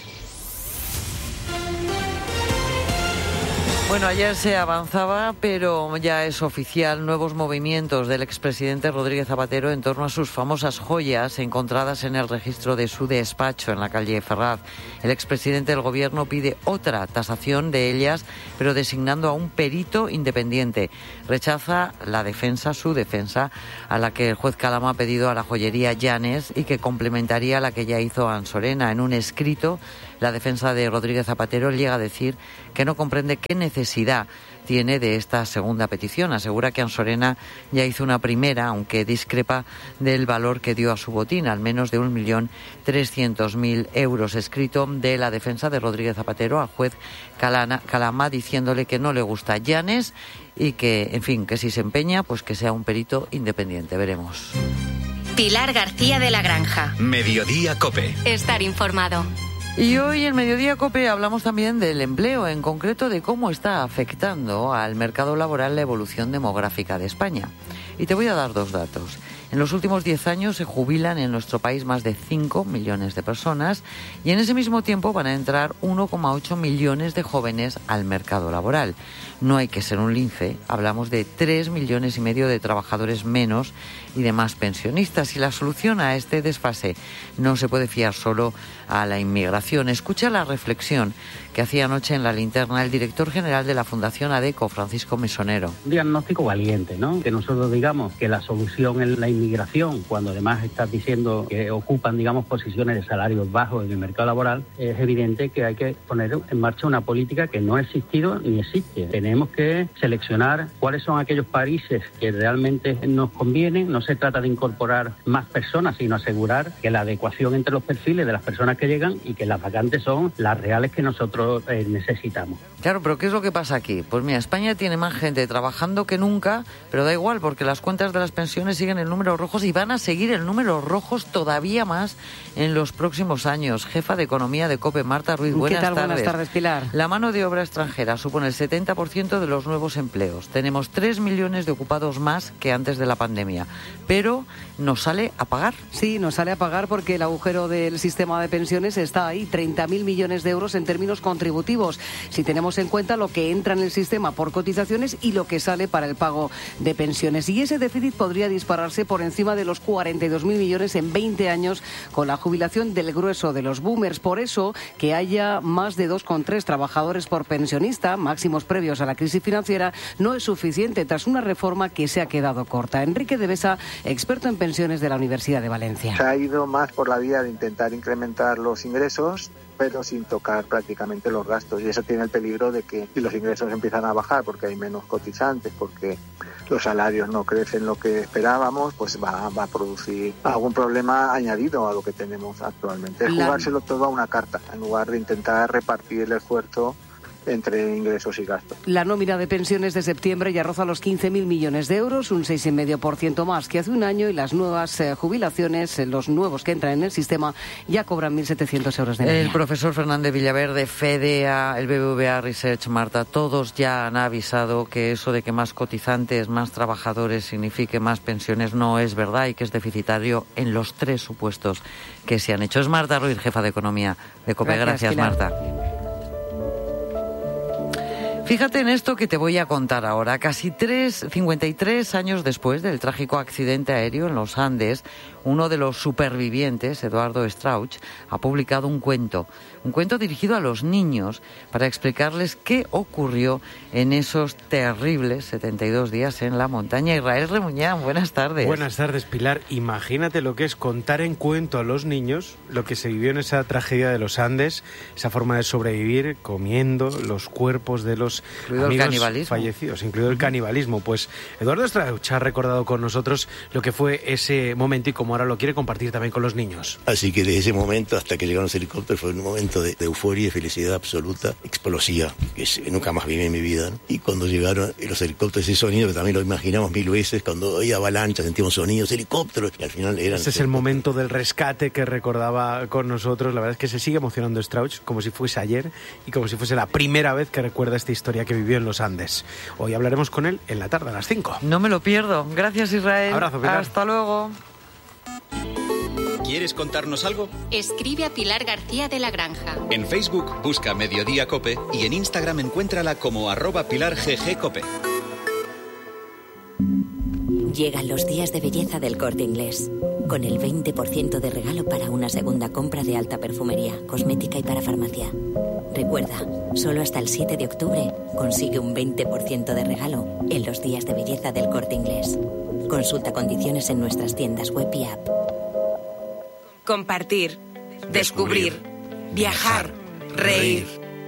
Bueno, ayer se avanzaba, pero ya es oficial, nuevos movimientos del expresidente Rodríguez Zapatero en torno a sus famosas joyas encontradas en el registro de su despacho en la calle Ferraz. El expresidente del gobierno pide otra tasación de ellas, pero designando a un perito independiente. Rechaza su defensa, a la que el juez Calama ha pedido a la joyería Llanes y que complementaría la que ya hizo Ansorena. En un escrito, la defensa de Rodríguez Zapatero llega a decir que no comprende qué necesidad tiene de esta segunda petición. Asegura que Ansorena ya hizo una primera, aunque discrepa del valor que dio a su botín, al menos de 1.300.000 euros. Escrito de la defensa de Rodríguez Zapatero al juez Calama, diciéndole que no le gusta Llanes y que, en fin, que si se empeña, pues que sea un perito independiente. Veremos. Pilar García de la Granja. Mediodía COPE. Estar informado. Y hoy en Mediodía COPE hablamos también del empleo, en concreto de cómo está afectando al mercado laboral la evolución demográfica de España. Y te voy a dar 2 datos. En los últimos 10 años se jubilan en nuestro país más de 5 millones de personas y en ese mismo tiempo van a entrar 1,8 millones de jóvenes al mercado laboral. No hay que ser un lince, hablamos de 3,5 millones de trabajadores menos y de más pensionistas. Y la solución a este desfase no se puede fiar solo a la inmigración. Escucha la reflexión que hacía anoche en La Linterna el director general de la Fundación ADECO, Francisco Mesonero. Un diagnóstico valiente, ¿no? Que nosotros digamos que la solución es la inmigración, cuando además estás diciendo que ocupan, digamos, posiciones de salarios bajos en el mercado laboral, es evidente que hay que poner en marcha una política que no ha existido ni existe. Tenemos que seleccionar cuáles son aquellos países que realmente nos convienen. No se trata de incorporar más personas, sino asegurar que la adecuación entre los perfiles de las personas que llegan y que las vacantes son las reales que nosotros necesitamos. Claro, pero ¿qué es lo que pasa aquí? Pues mira, España tiene más gente trabajando que nunca, pero da igual porque las cuentas de las pensiones siguen en números rojos y van a seguir en números rojos todavía más en los próximos años. Jefa de Economía de COPE, Marta Ruiz, buenas tardes. Buenas tardes, Pilar. La mano de obra extranjera supone el 70% de los nuevos empleos. Tenemos 3 millones de ocupados más que antes de la pandemia, pero ¿nos sale a pagar? Sí, nos sale a pagar porque el agujero del sistema de pensiones está ahí, 30.000 millones de euros en términos contributivos, si tenemos en cuenta lo que entra en el sistema por cotizaciones y lo que sale para el pago de pensiones. Y ese déficit podría dispararse por encima de los 42.000 millones en 20 años con la jubilación del grueso de los boomers. Por eso, que haya más de 2,3 trabajadores por pensionista, máximos previos a la crisis financiera, no es suficiente tras una reforma que se ha quedado corta. Enrique de Besa, experto en pensiones de la Universidad de Valencia. Se ha ido más por la vía de intentar incrementar los ingresos, pero sin tocar prácticamente los gastos. Y eso tiene el peligro de que si los ingresos empiezan a bajar porque hay menos cotizantes, porque los salarios no crecen lo que esperábamos, pues va a producir algún problema añadido a lo que tenemos actualmente. Es jugárselo todo a una carta, en lugar de intentar repartir el esfuerzo entre ingresos y gastos. La nómina de pensiones de septiembre ya roza los 15.000 millones de euros, un 6,5% más que hace un año, y las nuevas jubilaciones, los nuevos que entran en el sistema, ya cobran 1.700 euros de media. El profesor Fernández Villaverde, FEDEA, el BBVA Research, Marta, todos ya han avisado que eso de que más cotizantes, más trabajadores signifique más pensiones no es verdad y que es deficitario en los 3 supuestos que se han hecho. Es Marta Ruiz, jefa de Economía de COPE. Gracias Marta. Fíjate en esto que te voy a contar ahora. Casi 53 años después del trágico accidente aéreo en los Andes, uno de los supervivientes, Eduardo Strauch, ha publicado un cuento dirigido a los niños para explicarles qué ocurrió en esos terribles 72 días en la montaña. Israel Remuñán, buenas tardes. Buenas tardes, Pilar. Imagínate lo que es contar en cuento a los niños lo que se vivió en esa tragedia de los Andes, esa forma de sobrevivir comiendo los cuerpos de los amigos fallecidos, incluido el canibalismo. Pues Eduardo Strauch ha recordado con nosotros lo que fue ese momento y cómo ha ahora lo quiere compartir también con los niños. Así que desde ese momento hasta que llegaron los helicópteros fue un momento de euforia y de felicidad absoluta, explosiva, que nunca más viví en mi vida, ¿no? Y cuando llegaron los helicópteros, ese sonido que también lo imaginamos 1000 veces, cuando había avalanchas sentíamos sonidos, helicópteros, y al final eran... Ese es el momento del rescate que recordaba con nosotros. La verdad es que se sigue emocionando Strauch como si fuese ayer y como si fuese la primera vez que recuerda esta historia que vivió en los Andes. Hoy hablaremos con él en la tarde a las 5. No me lo pierdo. Gracias, Israel. Abrazo, Pilar. Hasta luego. ¿Quieres contarnos algo? Escribe a Pilar García de la Granja. En Facebook busca Mediodía Cope y en Instagram encuéntrala como @PilarGGCope. Llegan los días de belleza del Corte Inglés, con el 20% de regalo para una segunda compra de alta perfumería, cosmética y para farmacia. Recuerda, solo hasta el 7 de octubre consigue un 20% de regalo en los días de belleza del Corte Inglés. Consulta condiciones en nuestras tiendas web y app. Compartir, descubrir, viajar, reír.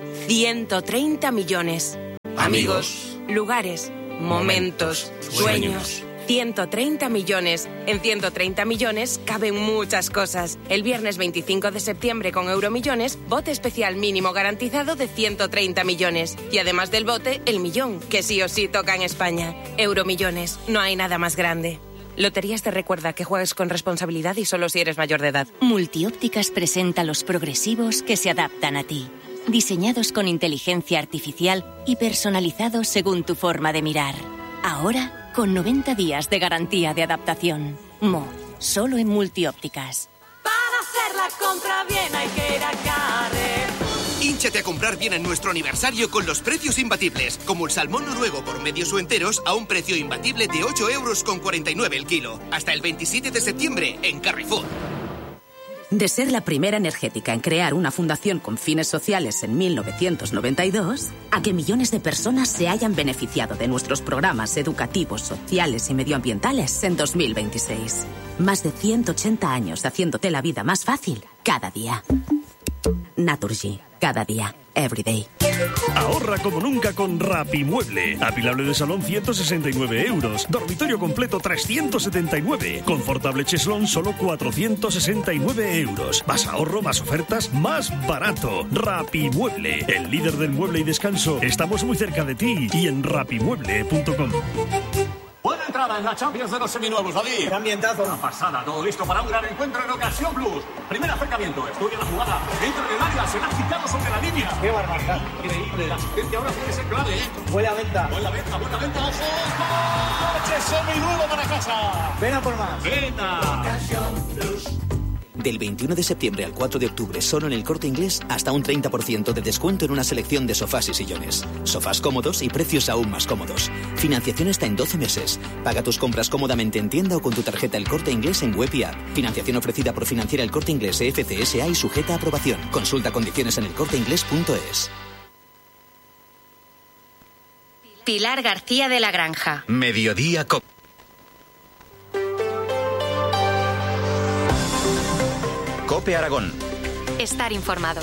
130 millones. Amigos, lugares, momentos, sueños. 130 millones. En 130 millones caben muchas cosas. El viernes 25 de septiembre con Euromillones, bote especial mínimo garantizado de 130 millones. Y además del bote, el millón, que sí o sí toca en España. Euromillones, no hay nada más grande. Loterías te recuerda que juegues con responsabilidad y solo si eres mayor de edad. Multiópticas presenta los progresivos que se adaptan a ti. Diseñados con inteligencia artificial y personalizados según tu forma de mirar. Ahora, con 90 días de garantía de adaptación. Solo en Multiópticas. Para hacer la compra bien hay que ir a Carrer. Hínchate a comprar bien en nuestro aniversario con los precios imbatibles, como el salmón noruego por medios o enteros a un precio imbatible de 8,49 € el kilo. Hasta el 27 de septiembre en Carrefour. De ser la primera energética en crear una fundación con fines sociales en 1992, a que millones de personas se hayan beneficiado de nuestros programas educativos, sociales y medioambientales en 2026. Más de 180 años haciéndote la vida más fácil cada día. Naturgy, cada día, every day. Ahorra como nunca con Rapimueble. Apilable de salón 169 €. Dormitorio completo 379. Confortable cheslón solo 469 €. Más ahorro, más ofertas, más barato. Rapimueble, el líder del mueble y descanso. Estamos muy cerca de ti y en rapimueble.com. Buena entrada en la Champions de los seminuevos, David. Qué ambientazo. Una pasada, todo listo para un gran encuentro en Ocasión Plus. Primer acercamiento, estudia la jugada. Entra en el área, se la ha quitado sobre la línea. Qué barbaridad. Increíble, la asistencia ahora tiene que ser clave, ¿eh? Buena venta. Buena venta, ojo. ¡Coche seminuevo para casa! Ven a por más. ¡Venta! Ocasión Plus. Del 21 de septiembre al 4 de octubre, solo en el Corte Inglés, hasta un 30% de descuento en una selección de sofás y sillones. Sofás cómodos y precios aún más cómodos. Financiación hasta en 12 meses. Paga tus compras cómodamente en tienda o con tu tarjeta El Corte Inglés en web y app. Financiación ofrecida por Financiera El Corte Inglés FCSA y sujeta a aprobación. Consulta condiciones en elcorteinglés.es. Pilar García de la Granja. Mediodía Cope. Cope Aragón. Estar informado.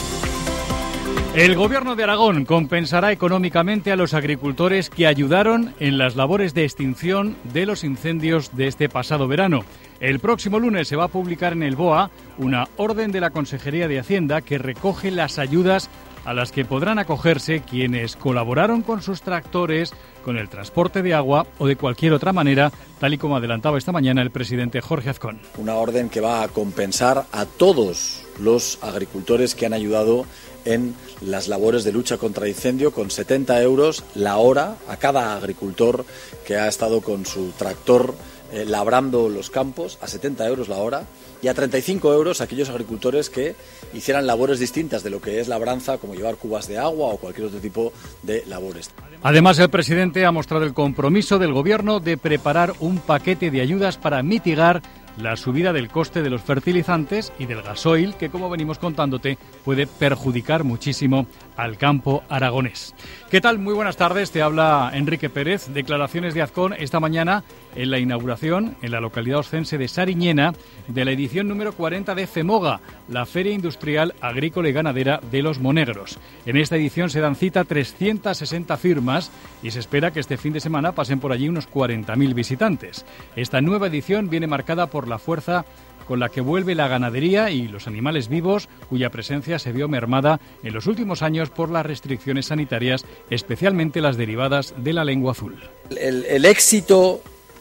El Gobierno de Aragón compensará económicamente a los agricultores que ayudaron en las labores de extinción de los incendios de este pasado verano. El próximo lunes se va a publicar en el BOA una orden de la Consejería de Hacienda que recoge las ayudas a las que podrán acogerse quienes colaboraron con sus tractores, con el transporte de agua o de cualquier otra manera, tal y como adelantaba esta mañana el presidente Jorge Azcón. Una orden que va a compensar a todos los agricultores que han ayudado en las labores de lucha contra incendio con 70 € la hora a cada agricultor que ha estado con su tractor labrando los campos, a 70 € la hora, y a 35 € a aquellos agricultores que hicieran labores distintas de lo que es labranza, como llevar cubas de agua o cualquier otro tipo de labores. Además, el presidente ha mostrado el compromiso del Gobierno de preparar un paquete de ayudas para mitigar la subida del coste de los fertilizantes y del gasoil, que, como venimos contándote, puede perjudicar muchísimo al campo aragonés. ¿Qué tal? Muy buenas tardes, te habla Enrique Pérez. Declaraciones de Azcón esta mañana en la inauguración en la localidad oscense de Sariñena de la edición número 40 de FEMOGA, la Feria Industrial Agrícola y Ganadera de los Monegros. En esta edición se dan cita 360 firmas y se espera que este fin de semana pasen por allí unos 40.000 visitantes. Esta nueva edición viene marcada por por la fuerza con la que vuelve la ganadería y los animales vivos, cuya presencia se vio mermada en los últimos años por las restricciones sanitarias, especialmente las derivadas de la lengua azul. El éxito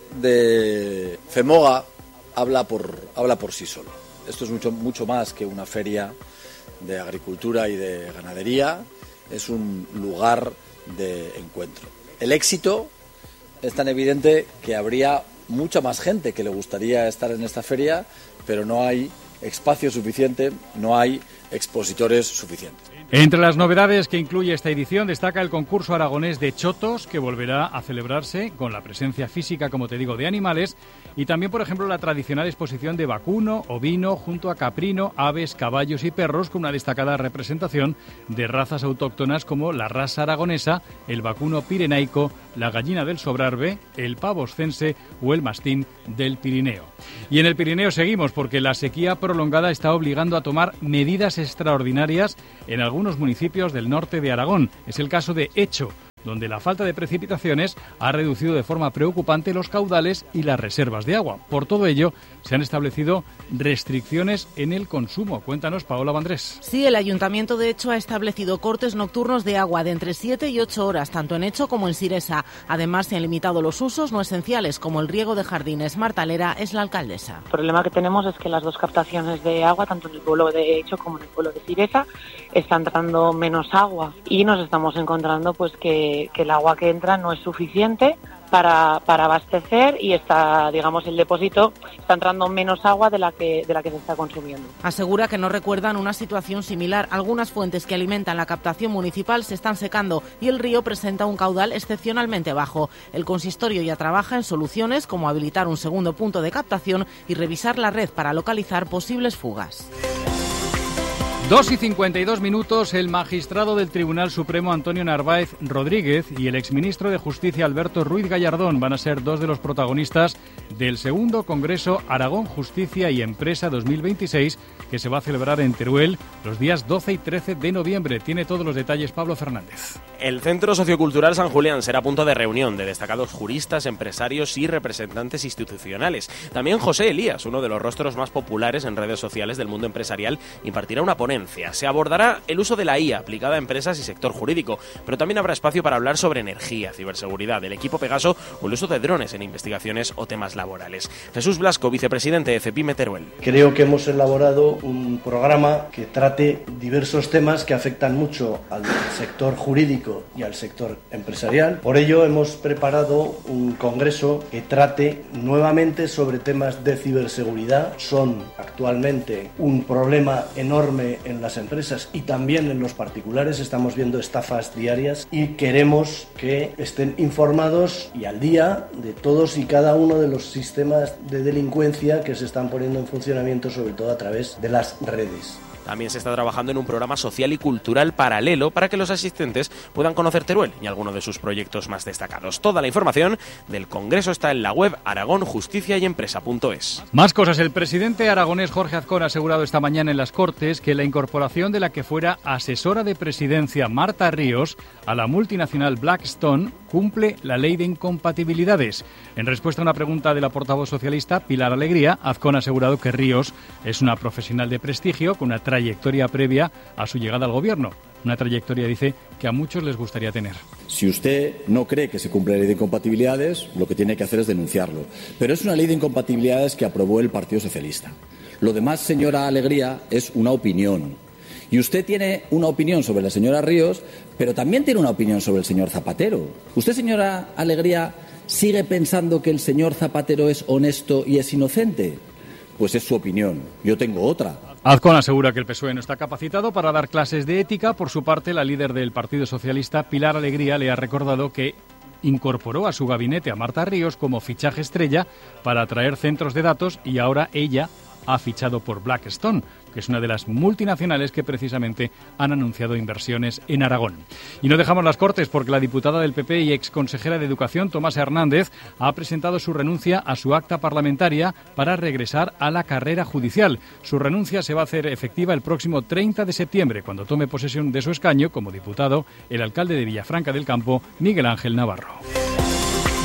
de FEMOGA habla por sí solo. Esto es mucho más que una feria de agricultura y de ganadería, es un lugar de encuentro. El éxito es tan evidente que habría mucha más gente que le gustaría estar en esta feria, pero no hay espacio suficiente, no hay expositores suficientes. Entre las novedades que incluye esta edición destaca el concurso aragonés de chotos, que volverá a celebrarse con la presencia física, como te digo, de animales, y también, por ejemplo, la tradicional exposición de vacuno, ovino, junto a caprino, aves, caballos y perros, con una destacada representación de razas autóctonas como la raza aragonesa, el vacuno pirenaico, la gallina del Sobrarbe, el pavo oscense o el mastín del Pirineo. Y en el Pirineo seguimos, porque la sequía prolongada está obligando a tomar medidas extraordinarias en algunos municipios del norte de Aragón. Es el caso de Echo, donde la falta de precipitaciones ha reducido de forma preocupante los caudales y las reservas de agua. Por todo ello, se han establecido restricciones en el consumo. Cuéntanos, Paola Vandrés. Sí, el Ayuntamiento de Echo ha establecido cortes nocturnos de agua de entre 7 y 8 horas, tanto en Echo como en Siresa. Además, se han limitado los usos no esenciales, como el riego de jardines. Marta Lera es la alcaldesa. El problema que tenemos es que las dos captaciones de agua, tanto en el pueblo de Echo como en el pueblo de Siresa, está entrando menos agua y nos estamos encontrando pues que el agua que entra no es suficiente para abastecer y el depósito está entrando menos agua de la que se está consumiendo. Asegura que no recuerdan una situación similar. Algunas fuentes que alimentan la captación municipal se están secando y el río presenta un caudal excepcionalmente bajo. El consistorio ya trabaja en soluciones como habilitar un segundo punto de captación y revisar la red para localizar posibles fugas. 2:52, el magistrado del Tribunal Supremo Antonio Narváez Rodríguez y el exministro de Justicia Alberto Ruiz Gallardón van a ser dos de los protagonistas del segundo Congreso Aragón Justicia y Empresa 2026, que se va a celebrar en Teruel los días 12 y 13 de noviembre. Tiene todos los detalles Pablo Fernández. El Centro Sociocultural San Julián será punto de reunión de destacados juristas, empresarios y representantes institucionales. También José Elías, uno de los rostros más populares en redes sociales del mundo empresarial, impartirá una ponencia. Se abordará el uso de la IA aplicada a empresas y sector jurídico, pero también habrá espacio para hablar sobre energía, ciberseguridad, el equipo Pegaso o el uso de drones en investigaciones o temas laborales. Jesús Blasco, vicepresidente de CEPIME Teruel. Creo que hemos elaborado un programa que trate diversos temas que afectan mucho al sector jurídico y al sector empresarial. Por ello hemos preparado un congreso que trate nuevamente sobre temas de ciberseguridad. Son actualmente un problema enorme en las empresas y también en los particulares. Estamos viendo estafas diarias y queremos que estén informados y al día de todos y cada uno de los sistemas de delincuencia que se están poniendo en funcionamiento, sobre todo a través de las redes. También se está trabajando en un programa social y cultural paralelo para que los asistentes puedan conocer Teruel y algunos de sus proyectos más destacados. Toda la información del Congreso está en la web aragonjusticiayempresa.es. Más cosas. El presidente aragonés Jorge Azcón ha asegurado esta mañana en las Cortes que la incorporación de la que fuera asesora de presidencia Marta Ríos a la multinacional Blackstone cumple la ley de incompatibilidades. En respuesta a una pregunta de la portavoz socialista Pilar Alegría, Azcón ha asegurado que Ríos es una profesional de prestigio con una trayectoria previa a su llegada al gobierno. Una trayectoria, dice, que a muchos les gustaría tener. Si usted no cree que se cumple la ley de incompatibilidades, lo que tiene que hacer es denunciarlo. Pero es una ley de incompatibilidades que aprobó el Partido Socialista. Lo demás, señora Alegría, es una opinión. Y usted tiene una opinión sobre la señora Ríos, pero también tiene una opinión sobre el señor Zapatero. Usted, señora Alegría, ¿sigue pensando que el señor Zapatero es honesto y es inocente? Pues es su opinión. Yo tengo otra. Azcón asegura que el PSOE no está capacitado para dar clases de ética. Por su parte, la líder del Partido Socialista, Pilar Alegría, le ha recordado que incorporó a su gabinete a Marta Ríos como fichaje estrella para atraer centros de datos y ahora ella ha fichado por Blackstone, que es una de las multinacionales que precisamente han anunciado inversiones en Aragón. Y no dejamos las Cortes porque la diputada del PP y exconsejera de Educación, Tomasa Hernández, ha presentado su renuncia a su acta parlamentaria para regresar a la carrera judicial. Su renuncia se va a hacer efectiva el próximo 30 de septiembre, cuando tome posesión de su escaño como diputado el alcalde de Villafranca del Campo, Miguel Ángel Navarro.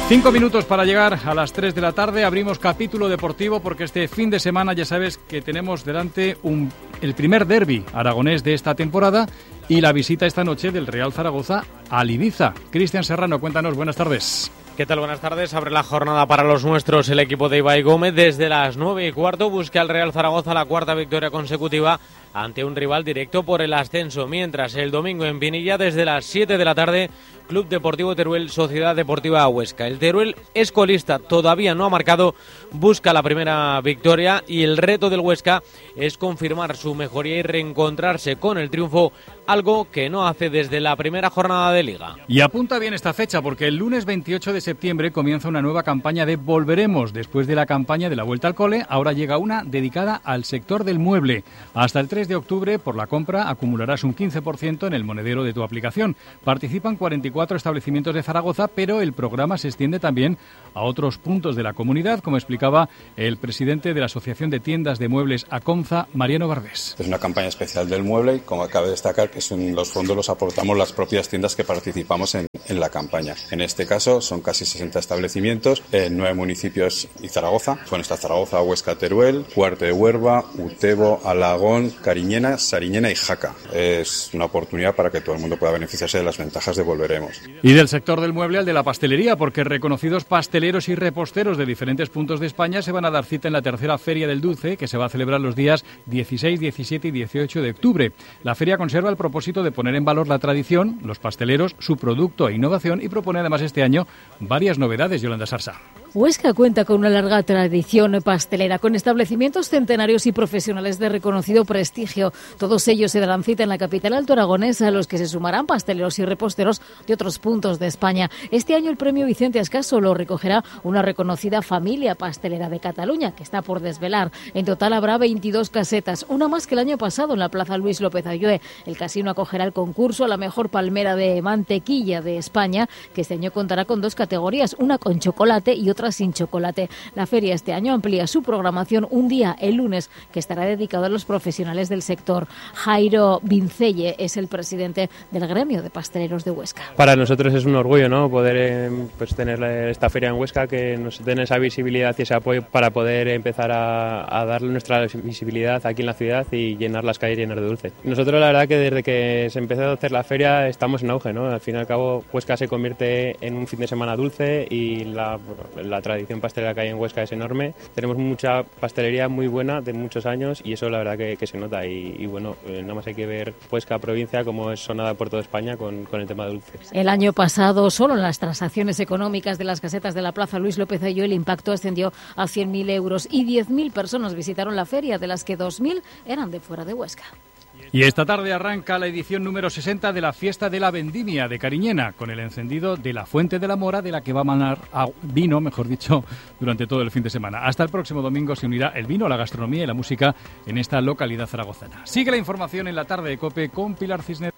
5 minutos para llegar a las 3 de la tarde. Abrimos capítulo deportivo porque este fin de semana ya sabes que tenemos delante el primer derbi aragonés de esta temporada y la visita esta noche del Real Zaragoza al Ibiza. Cristian Serrano, cuéntanos, buenas tardes. ¿Qué tal? Buenas tardes. Abre la jornada para los nuestros el equipo de Ibai Gómez. Desde las 9:15 busca al Real Zaragoza la cuarta victoria consecutiva ante un rival directo por el ascenso. Mientras el domingo en Pinilla, desde las 7 de la tarde, Club Deportivo Teruel, Sociedad Deportiva Huesca. El Teruel es colista, todavía no ha marcado, busca la primera victoria y el reto del Huesca es confirmar su mejoría y reencontrarse con el triunfo, algo que no hace desde la primera jornada de Liga. Y apunta bien esta fecha porque el lunes 28 de septiembre comienza una nueva campaña de Volveremos. Después de la campaña de la Vuelta al Cole, ahora llega una dedicada al sector del mueble. Hasta el 3 de octubre, por la compra, acumularás un 15% en el monedero de tu aplicación. Participan 44 establecimientos de Zaragoza, pero el programa se extiende también a otros puntos de la comunidad, como explicaba el presidente de la Asociación de Tiendas de Muebles ACOMZA, Mariano Barbés. Es una campaña especial del mueble y, como acaba de destacar, que los fondos los aportamos las propias tiendas que participamos en la campaña. En este caso son casi 60 establecimientos en 9 municipios y Zaragoza. Bueno, está Zaragoza, Huesca, Teruel, Cuarte de Huerva, Utebo, Alagón, Cariñena, Sariñena y Jaca. Es una oportunidad para que todo el mundo pueda beneficiarse de las ventajas de Volveremos. Y del sector del mueble al de la pastelería, porque reconocidos pasteleros y reposteros de diferentes puntos de España se van a dar cita en la tercera Feria del Dulce, que se va a celebrar los días 16, 17 y 18 de octubre. La feria conserva el propósito de poner en valor la tradición, los pasteleros, su producto e innovación, y propone además este año varias novedades. Yolanda Sarsa. Huesca cuenta con una larga tradición pastelera, con establecimientos centenarios y profesionales de reconocido prestigio. Todos ellos se darán cita en la capital altoaragonesa, a los que se sumarán pasteleros y reposteros de otros puntos de España. Este año el premio Vicente Ascaso lo recogerá una reconocida familia pastelera de Cataluña, que está por desvelar. En total habrá 22 casetas, una más que el año pasado en la Plaza Luis López Ayue. El casino acogerá el concurso a la mejor palmera de mantequilla de España, que este año contará con 2 categorías, una con chocolate y otra sin chocolate. La feria este año amplía su programación un día, el lunes, que estará dedicado a los profesionales del sector. Jairo Vincelle es el presidente del gremio de pasteleros de Huesca. Para nosotros es un orgullo, ¿no?, poder tener esta feria en Huesca, que nos den esa visibilidad y ese apoyo para poder empezar a darle nuestra visibilidad aquí en la ciudad y llenar las calles llenas de dulce. Nosotros, la verdad, que desde que se empezó a hacer la feria estamos en auge, ¿no? Al fin y al cabo, Huesca se convierte en un fin de semana dulce y la tradición pastelera que hay en Huesca es enorme. Tenemos mucha pastelería muy buena de muchos años y eso la verdad que se nota y bueno, nada más hay que ver Huesca provincia como es sonada por toda España con el tema de dulces. El año pasado, solo en las transacciones económicas de las casetas de la Plaza Luis López Aylló, el impacto ascendió a 100.000 euros y 10.000 personas visitaron la feria, de las que 2.000 eran de fuera de Huesca. Y esta tarde arranca la edición número 60 de la Fiesta de la Vendimia de Cariñena, con el encendido de la Fuente de la Mora, de la que va a manar vino, mejor dicho, durante todo el fin de semana. Hasta el próximo domingo se unirá el vino, la gastronomía y la música en esta localidad zaragozana. Sigue la información en la tarde de COPE con Pilar Cisneros.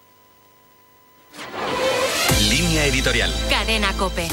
Línea editorial. Cadena COPE.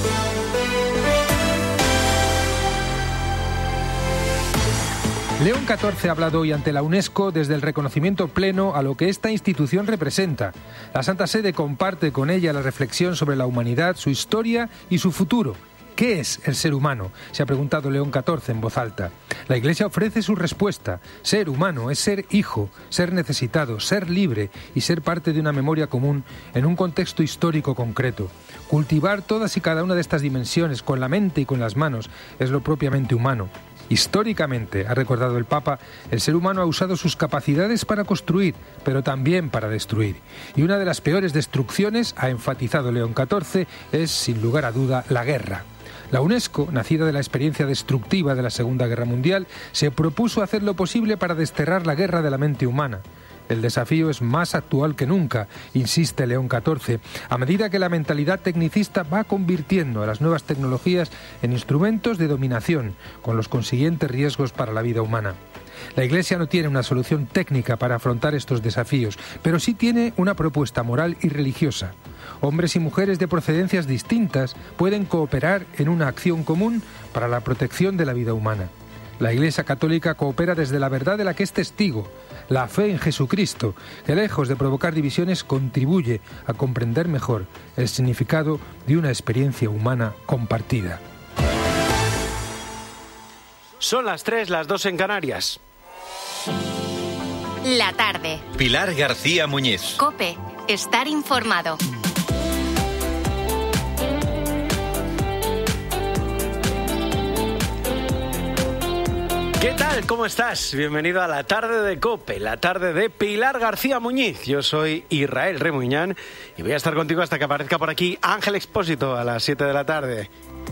León XIV ha hablado hoy ante la UNESCO desde el reconocimiento pleno a lo que esta institución representa. La Santa Sede comparte con ella la reflexión sobre la humanidad, su historia y su futuro. ¿Qué es el ser humano?, se ha preguntado León XIV en voz alta. La Iglesia ofrece su respuesta. Ser humano es ser hijo, ser necesitado, ser libre y ser parte de una memoria común en un contexto histórico concreto. Cultivar todas y cada una de estas dimensiones con la mente y con las manos es lo propiamente humano. Históricamente, ha recordado el Papa, el ser humano ha usado sus capacidades para construir, pero también para destruir. Y una de las peores destrucciones, ha enfatizado León XIV, es, sin lugar a duda, la guerra. La UNESCO, nacida de la experiencia destructiva de la Segunda Guerra Mundial, se propuso hacer lo posible para desterrar la guerra de la mente humana. El desafío es más actual que nunca, insiste León XIV, a medida que la mentalidad tecnicista va convirtiendo a las nuevas tecnologías en instrumentos de dominación, con los consiguientes riesgos para la vida humana. La Iglesia no tiene una solución técnica para afrontar estos desafíos, pero sí tiene una propuesta moral y religiosa. Hombres y mujeres de procedencias distintas pueden cooperar en una acción común para la protección de la vida humana. La Iglesia Católica coopera desde la verdad de la que es testigo, la fe en Jesucristo, que lejos de provocar divisiones contribuye a comprender mejor el significado de una experiencia humana compartida. Son las 3, las 2 en Canarias. La tarde. Pilar García Muñiz. COPE. Estar informado. ¿Qué tal? ¿Cómo estás? Bienvenido a la tarde de COPE, la tarde de Pilar García Muñiz. Yo soy Israel Remuñán y voy a estar contigo hasta que aparezca por aquí Ángel Expósito a las 7 de la tarde.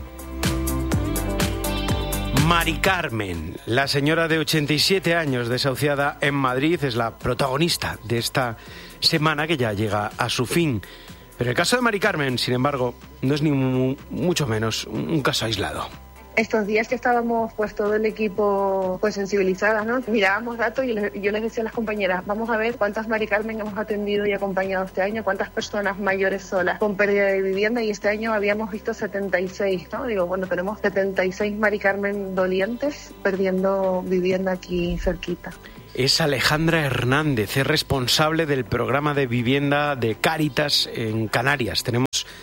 Mari Carmen, la señora de 87 años desahuciada en Madrid, es la protagonista de esta semana que ya llega a su fin. Pero el caso de Mari Carmen, sin embargo, no es ni mucho menos un caso aislado. Estos días que estábamos pues todo el equipo pues sensibilizadas, ¿no? Mirábamos datos y yo les decía a las compañeras, vamos a ver cuántas Mari Carmen hemos atendido y acompañado este año, cuántas personas mayores solas con pérdida de vivienda, y este año habíamos visto 76, ¿no? Digo, bueno, tenemos 76 Mari Carmen dolientes perdiendo vivienda aquí cerquita. Es Alejandra Hernández, es responsable del programa de vivienda de Cáritas en Canarias. Tenemos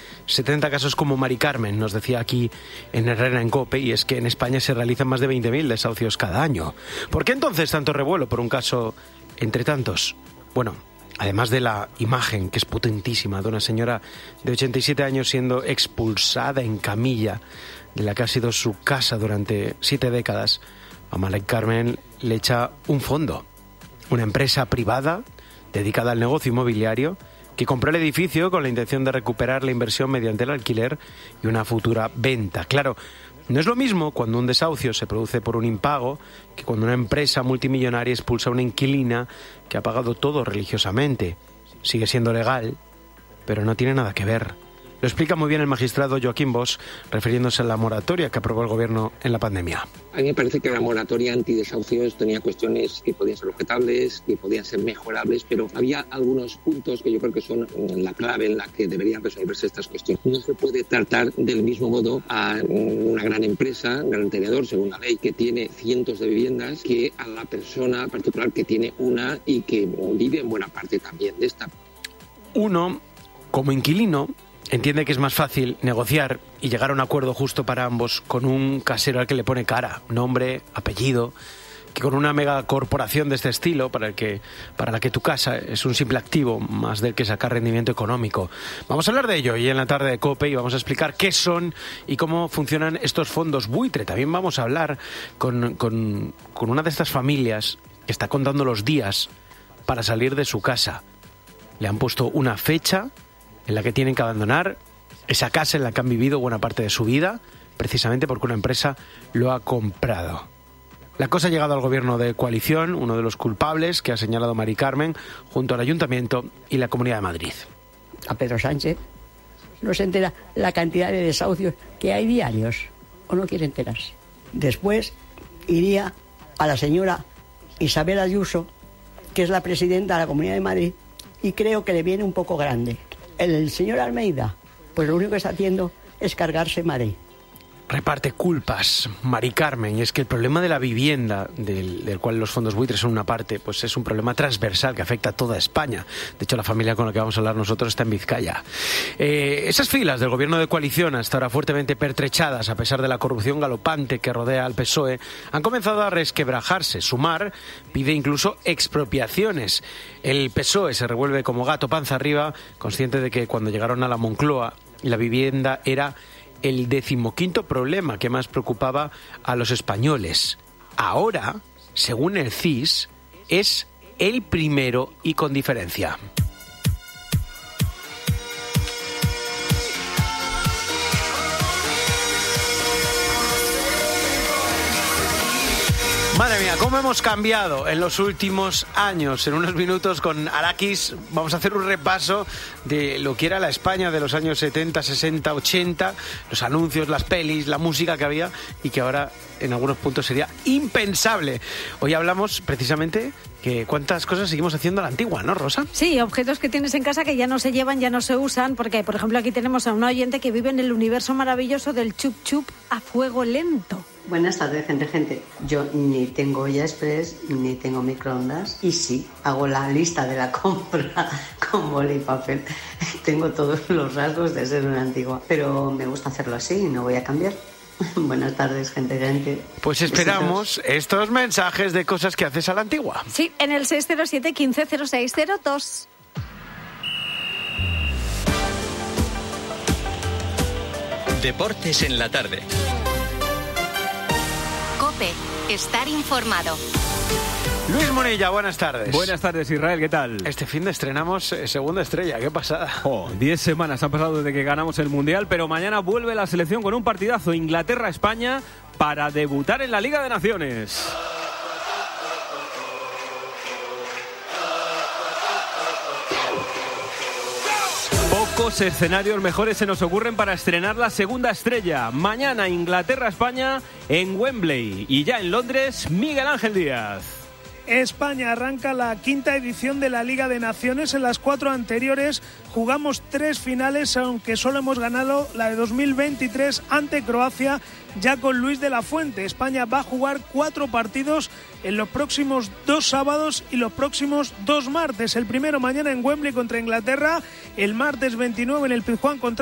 70 casos como Mari Carmen, nos decía aquí en Herrera en COPE, y es que en España se realizan más de 20.000 desahucios cada año. ¿Por qué entonces tanto revuelo por un caso entre tantos? Bueno, además de la imagen, que es potentísima, de una señora de 87 años siendo expulsada en camilla de la que ha sido su casa durante 7 décadas, a Mari Carmen le echa un fondo, una empresa privada dedicada al negocio inmobiliario que compró el edificio con la intención de recuperar la inversión mediante el alquiler y una futura venta. Claro, no es lo mismo cuando un desahucio se produce por un impago que cuando una empresa multimillonaria expulsa a una inquilina que ha pagado todo religiosamente. Sigue siendo legal, pero no tiene nada que ver. Lo explica muy bien el magistrado Joaquín Bosch, refiriéndose a la moratoria que aprobó el Gobierno en la pandemia. A mí me parece que la moratoria antidesahucios tenía cuestiones que podían ser objetables, que podían ser mejorables, pero había algunos puntos que yo creo que son la clave en la que deberían resolverse estas cuestiones. No se puede tratar del mismo modo a una gran empresa, un gran tenedor, según la ley, que tiene cientos de viviendas, que a la persona particular que tiene una y que vive en buena parte también de esta. Uno, como inquilino, entiende que es más fácil negociar y llegar a un acuerdo justo para ambos con un casero al que le pone cara, nombre, apellido, que con una megacorporación de este estilo para la que tu casa es un simple activo más del que sacar rendimiento económico. Vamos a hablar de ello hoy en la tarde de COPE y vamos a explicar qué son y cómo funcionan estos fondos buitre. También vamos a hablar con una de estas familias que está contando los días para salir de su casa. Le han puesto una fecha en la que tienen que abandonar esa casa en la que han vivido buena parte de su vida, precisamente porque una empresa lo ha comprado. La cosa ha llegado al Gobierno de coalición, uno de los culpables que ha señalado Mari Carmen, junto al Ayuntamiento y la Comunidad de Madrid. A Pedro Sánchez no se entera la cantidad de desahucios que hay diarios, o no quiere enterarse. Después iría a la señora Isabel Ayuso, que es la presidenta de la Comunidad de Madrid, y creo que le viene un poco grande. El señor Almeida, pues lo único que está haciendo es cargarse Madrid. Reparte culpas Mari Carmen, y es que el problema de la vivienda, del cual los fondos buitres son una parte, pues es un problema transversal que afecta a toda España. De hecho, la familia con la que vamos a hablar nosotros está en Vizcaya. Esas filas del Gobierno de coalición, hasta ahora fuertemente pertrechadas a pesar de la corrupción galopante que rodea al PSOE, han comenzado a resquebrajarse. Sumar pide incluso expropiaciones. El PSOE se revuelve como gato panza arriba, consciente de que cuando llegaron a la Moncloa la vivienda era el 15º problema que más preocupaba a los españoles. Ahora, según el CIS, es el primero y con diferencia. Madre mía, cómo hemos cambiado en los últimos años. En unos minutos con Arakis vamos a hacer un repaso de lo que era la España de los años 70, 60, 80, los anuncios, las pelis, la música que había y que ahora en algunos puntos sería impensable. Hoy hablamos precisamente que cuántas cosas seguimos haciendo a la antigua, ¿no, Rosa? Sí, objetos que tienes en casa que ya no se llevan, ya no se usan, porque, por ejemplo, aquí tenemos a un oyente que vive en el universo maravilloso del chup chup a fuego lento. Buenas tardes, gente. Yo ni tengo olla express, ni tengo microondas. Y sí, hago la lista de la compra con boli y papel. Tengo todos los rasgos de ser una antigua. Pero me gusta hacerlo así y no voy a cambiar. Buenas tardes, gente. Pues esperamos estos mensajes de cosas que haces a la antigua. Sí, en el 607 15 0602. Deportes en la tarde. COPE. Estar informado. Luis Monilla, buenas tardes. Buenas tardes, Israel, ¿qué tal? Este fin de estrenamos Segunda Estrella, qué pasada. 10 semanas han pasado desde que ganamos el Mundial, pero mañana vuelve la selección con un partidazo Inglaterra-España para debutar en la Liga de Naciones. Pocos escenarios mejores se nos ocurren para estrenar la Segunda Estrella. Mañana Inglaterra-España en Wembley y ya en Londres Miguel Ángel Díaz. España arranca la quinta edición de la Liga de Naciones. En las 4 anteriores jugamos 3 finales, aunque solo hemos ganado la de 2023 ante Croacia, ya con Luis de la Fuente. España va a jugar 4 partidos en los próximos 2 sábados y los próximos 2 martes. El primero mañana en Wembley contra Inglaterra, el martes 29 en el Pizjuán contra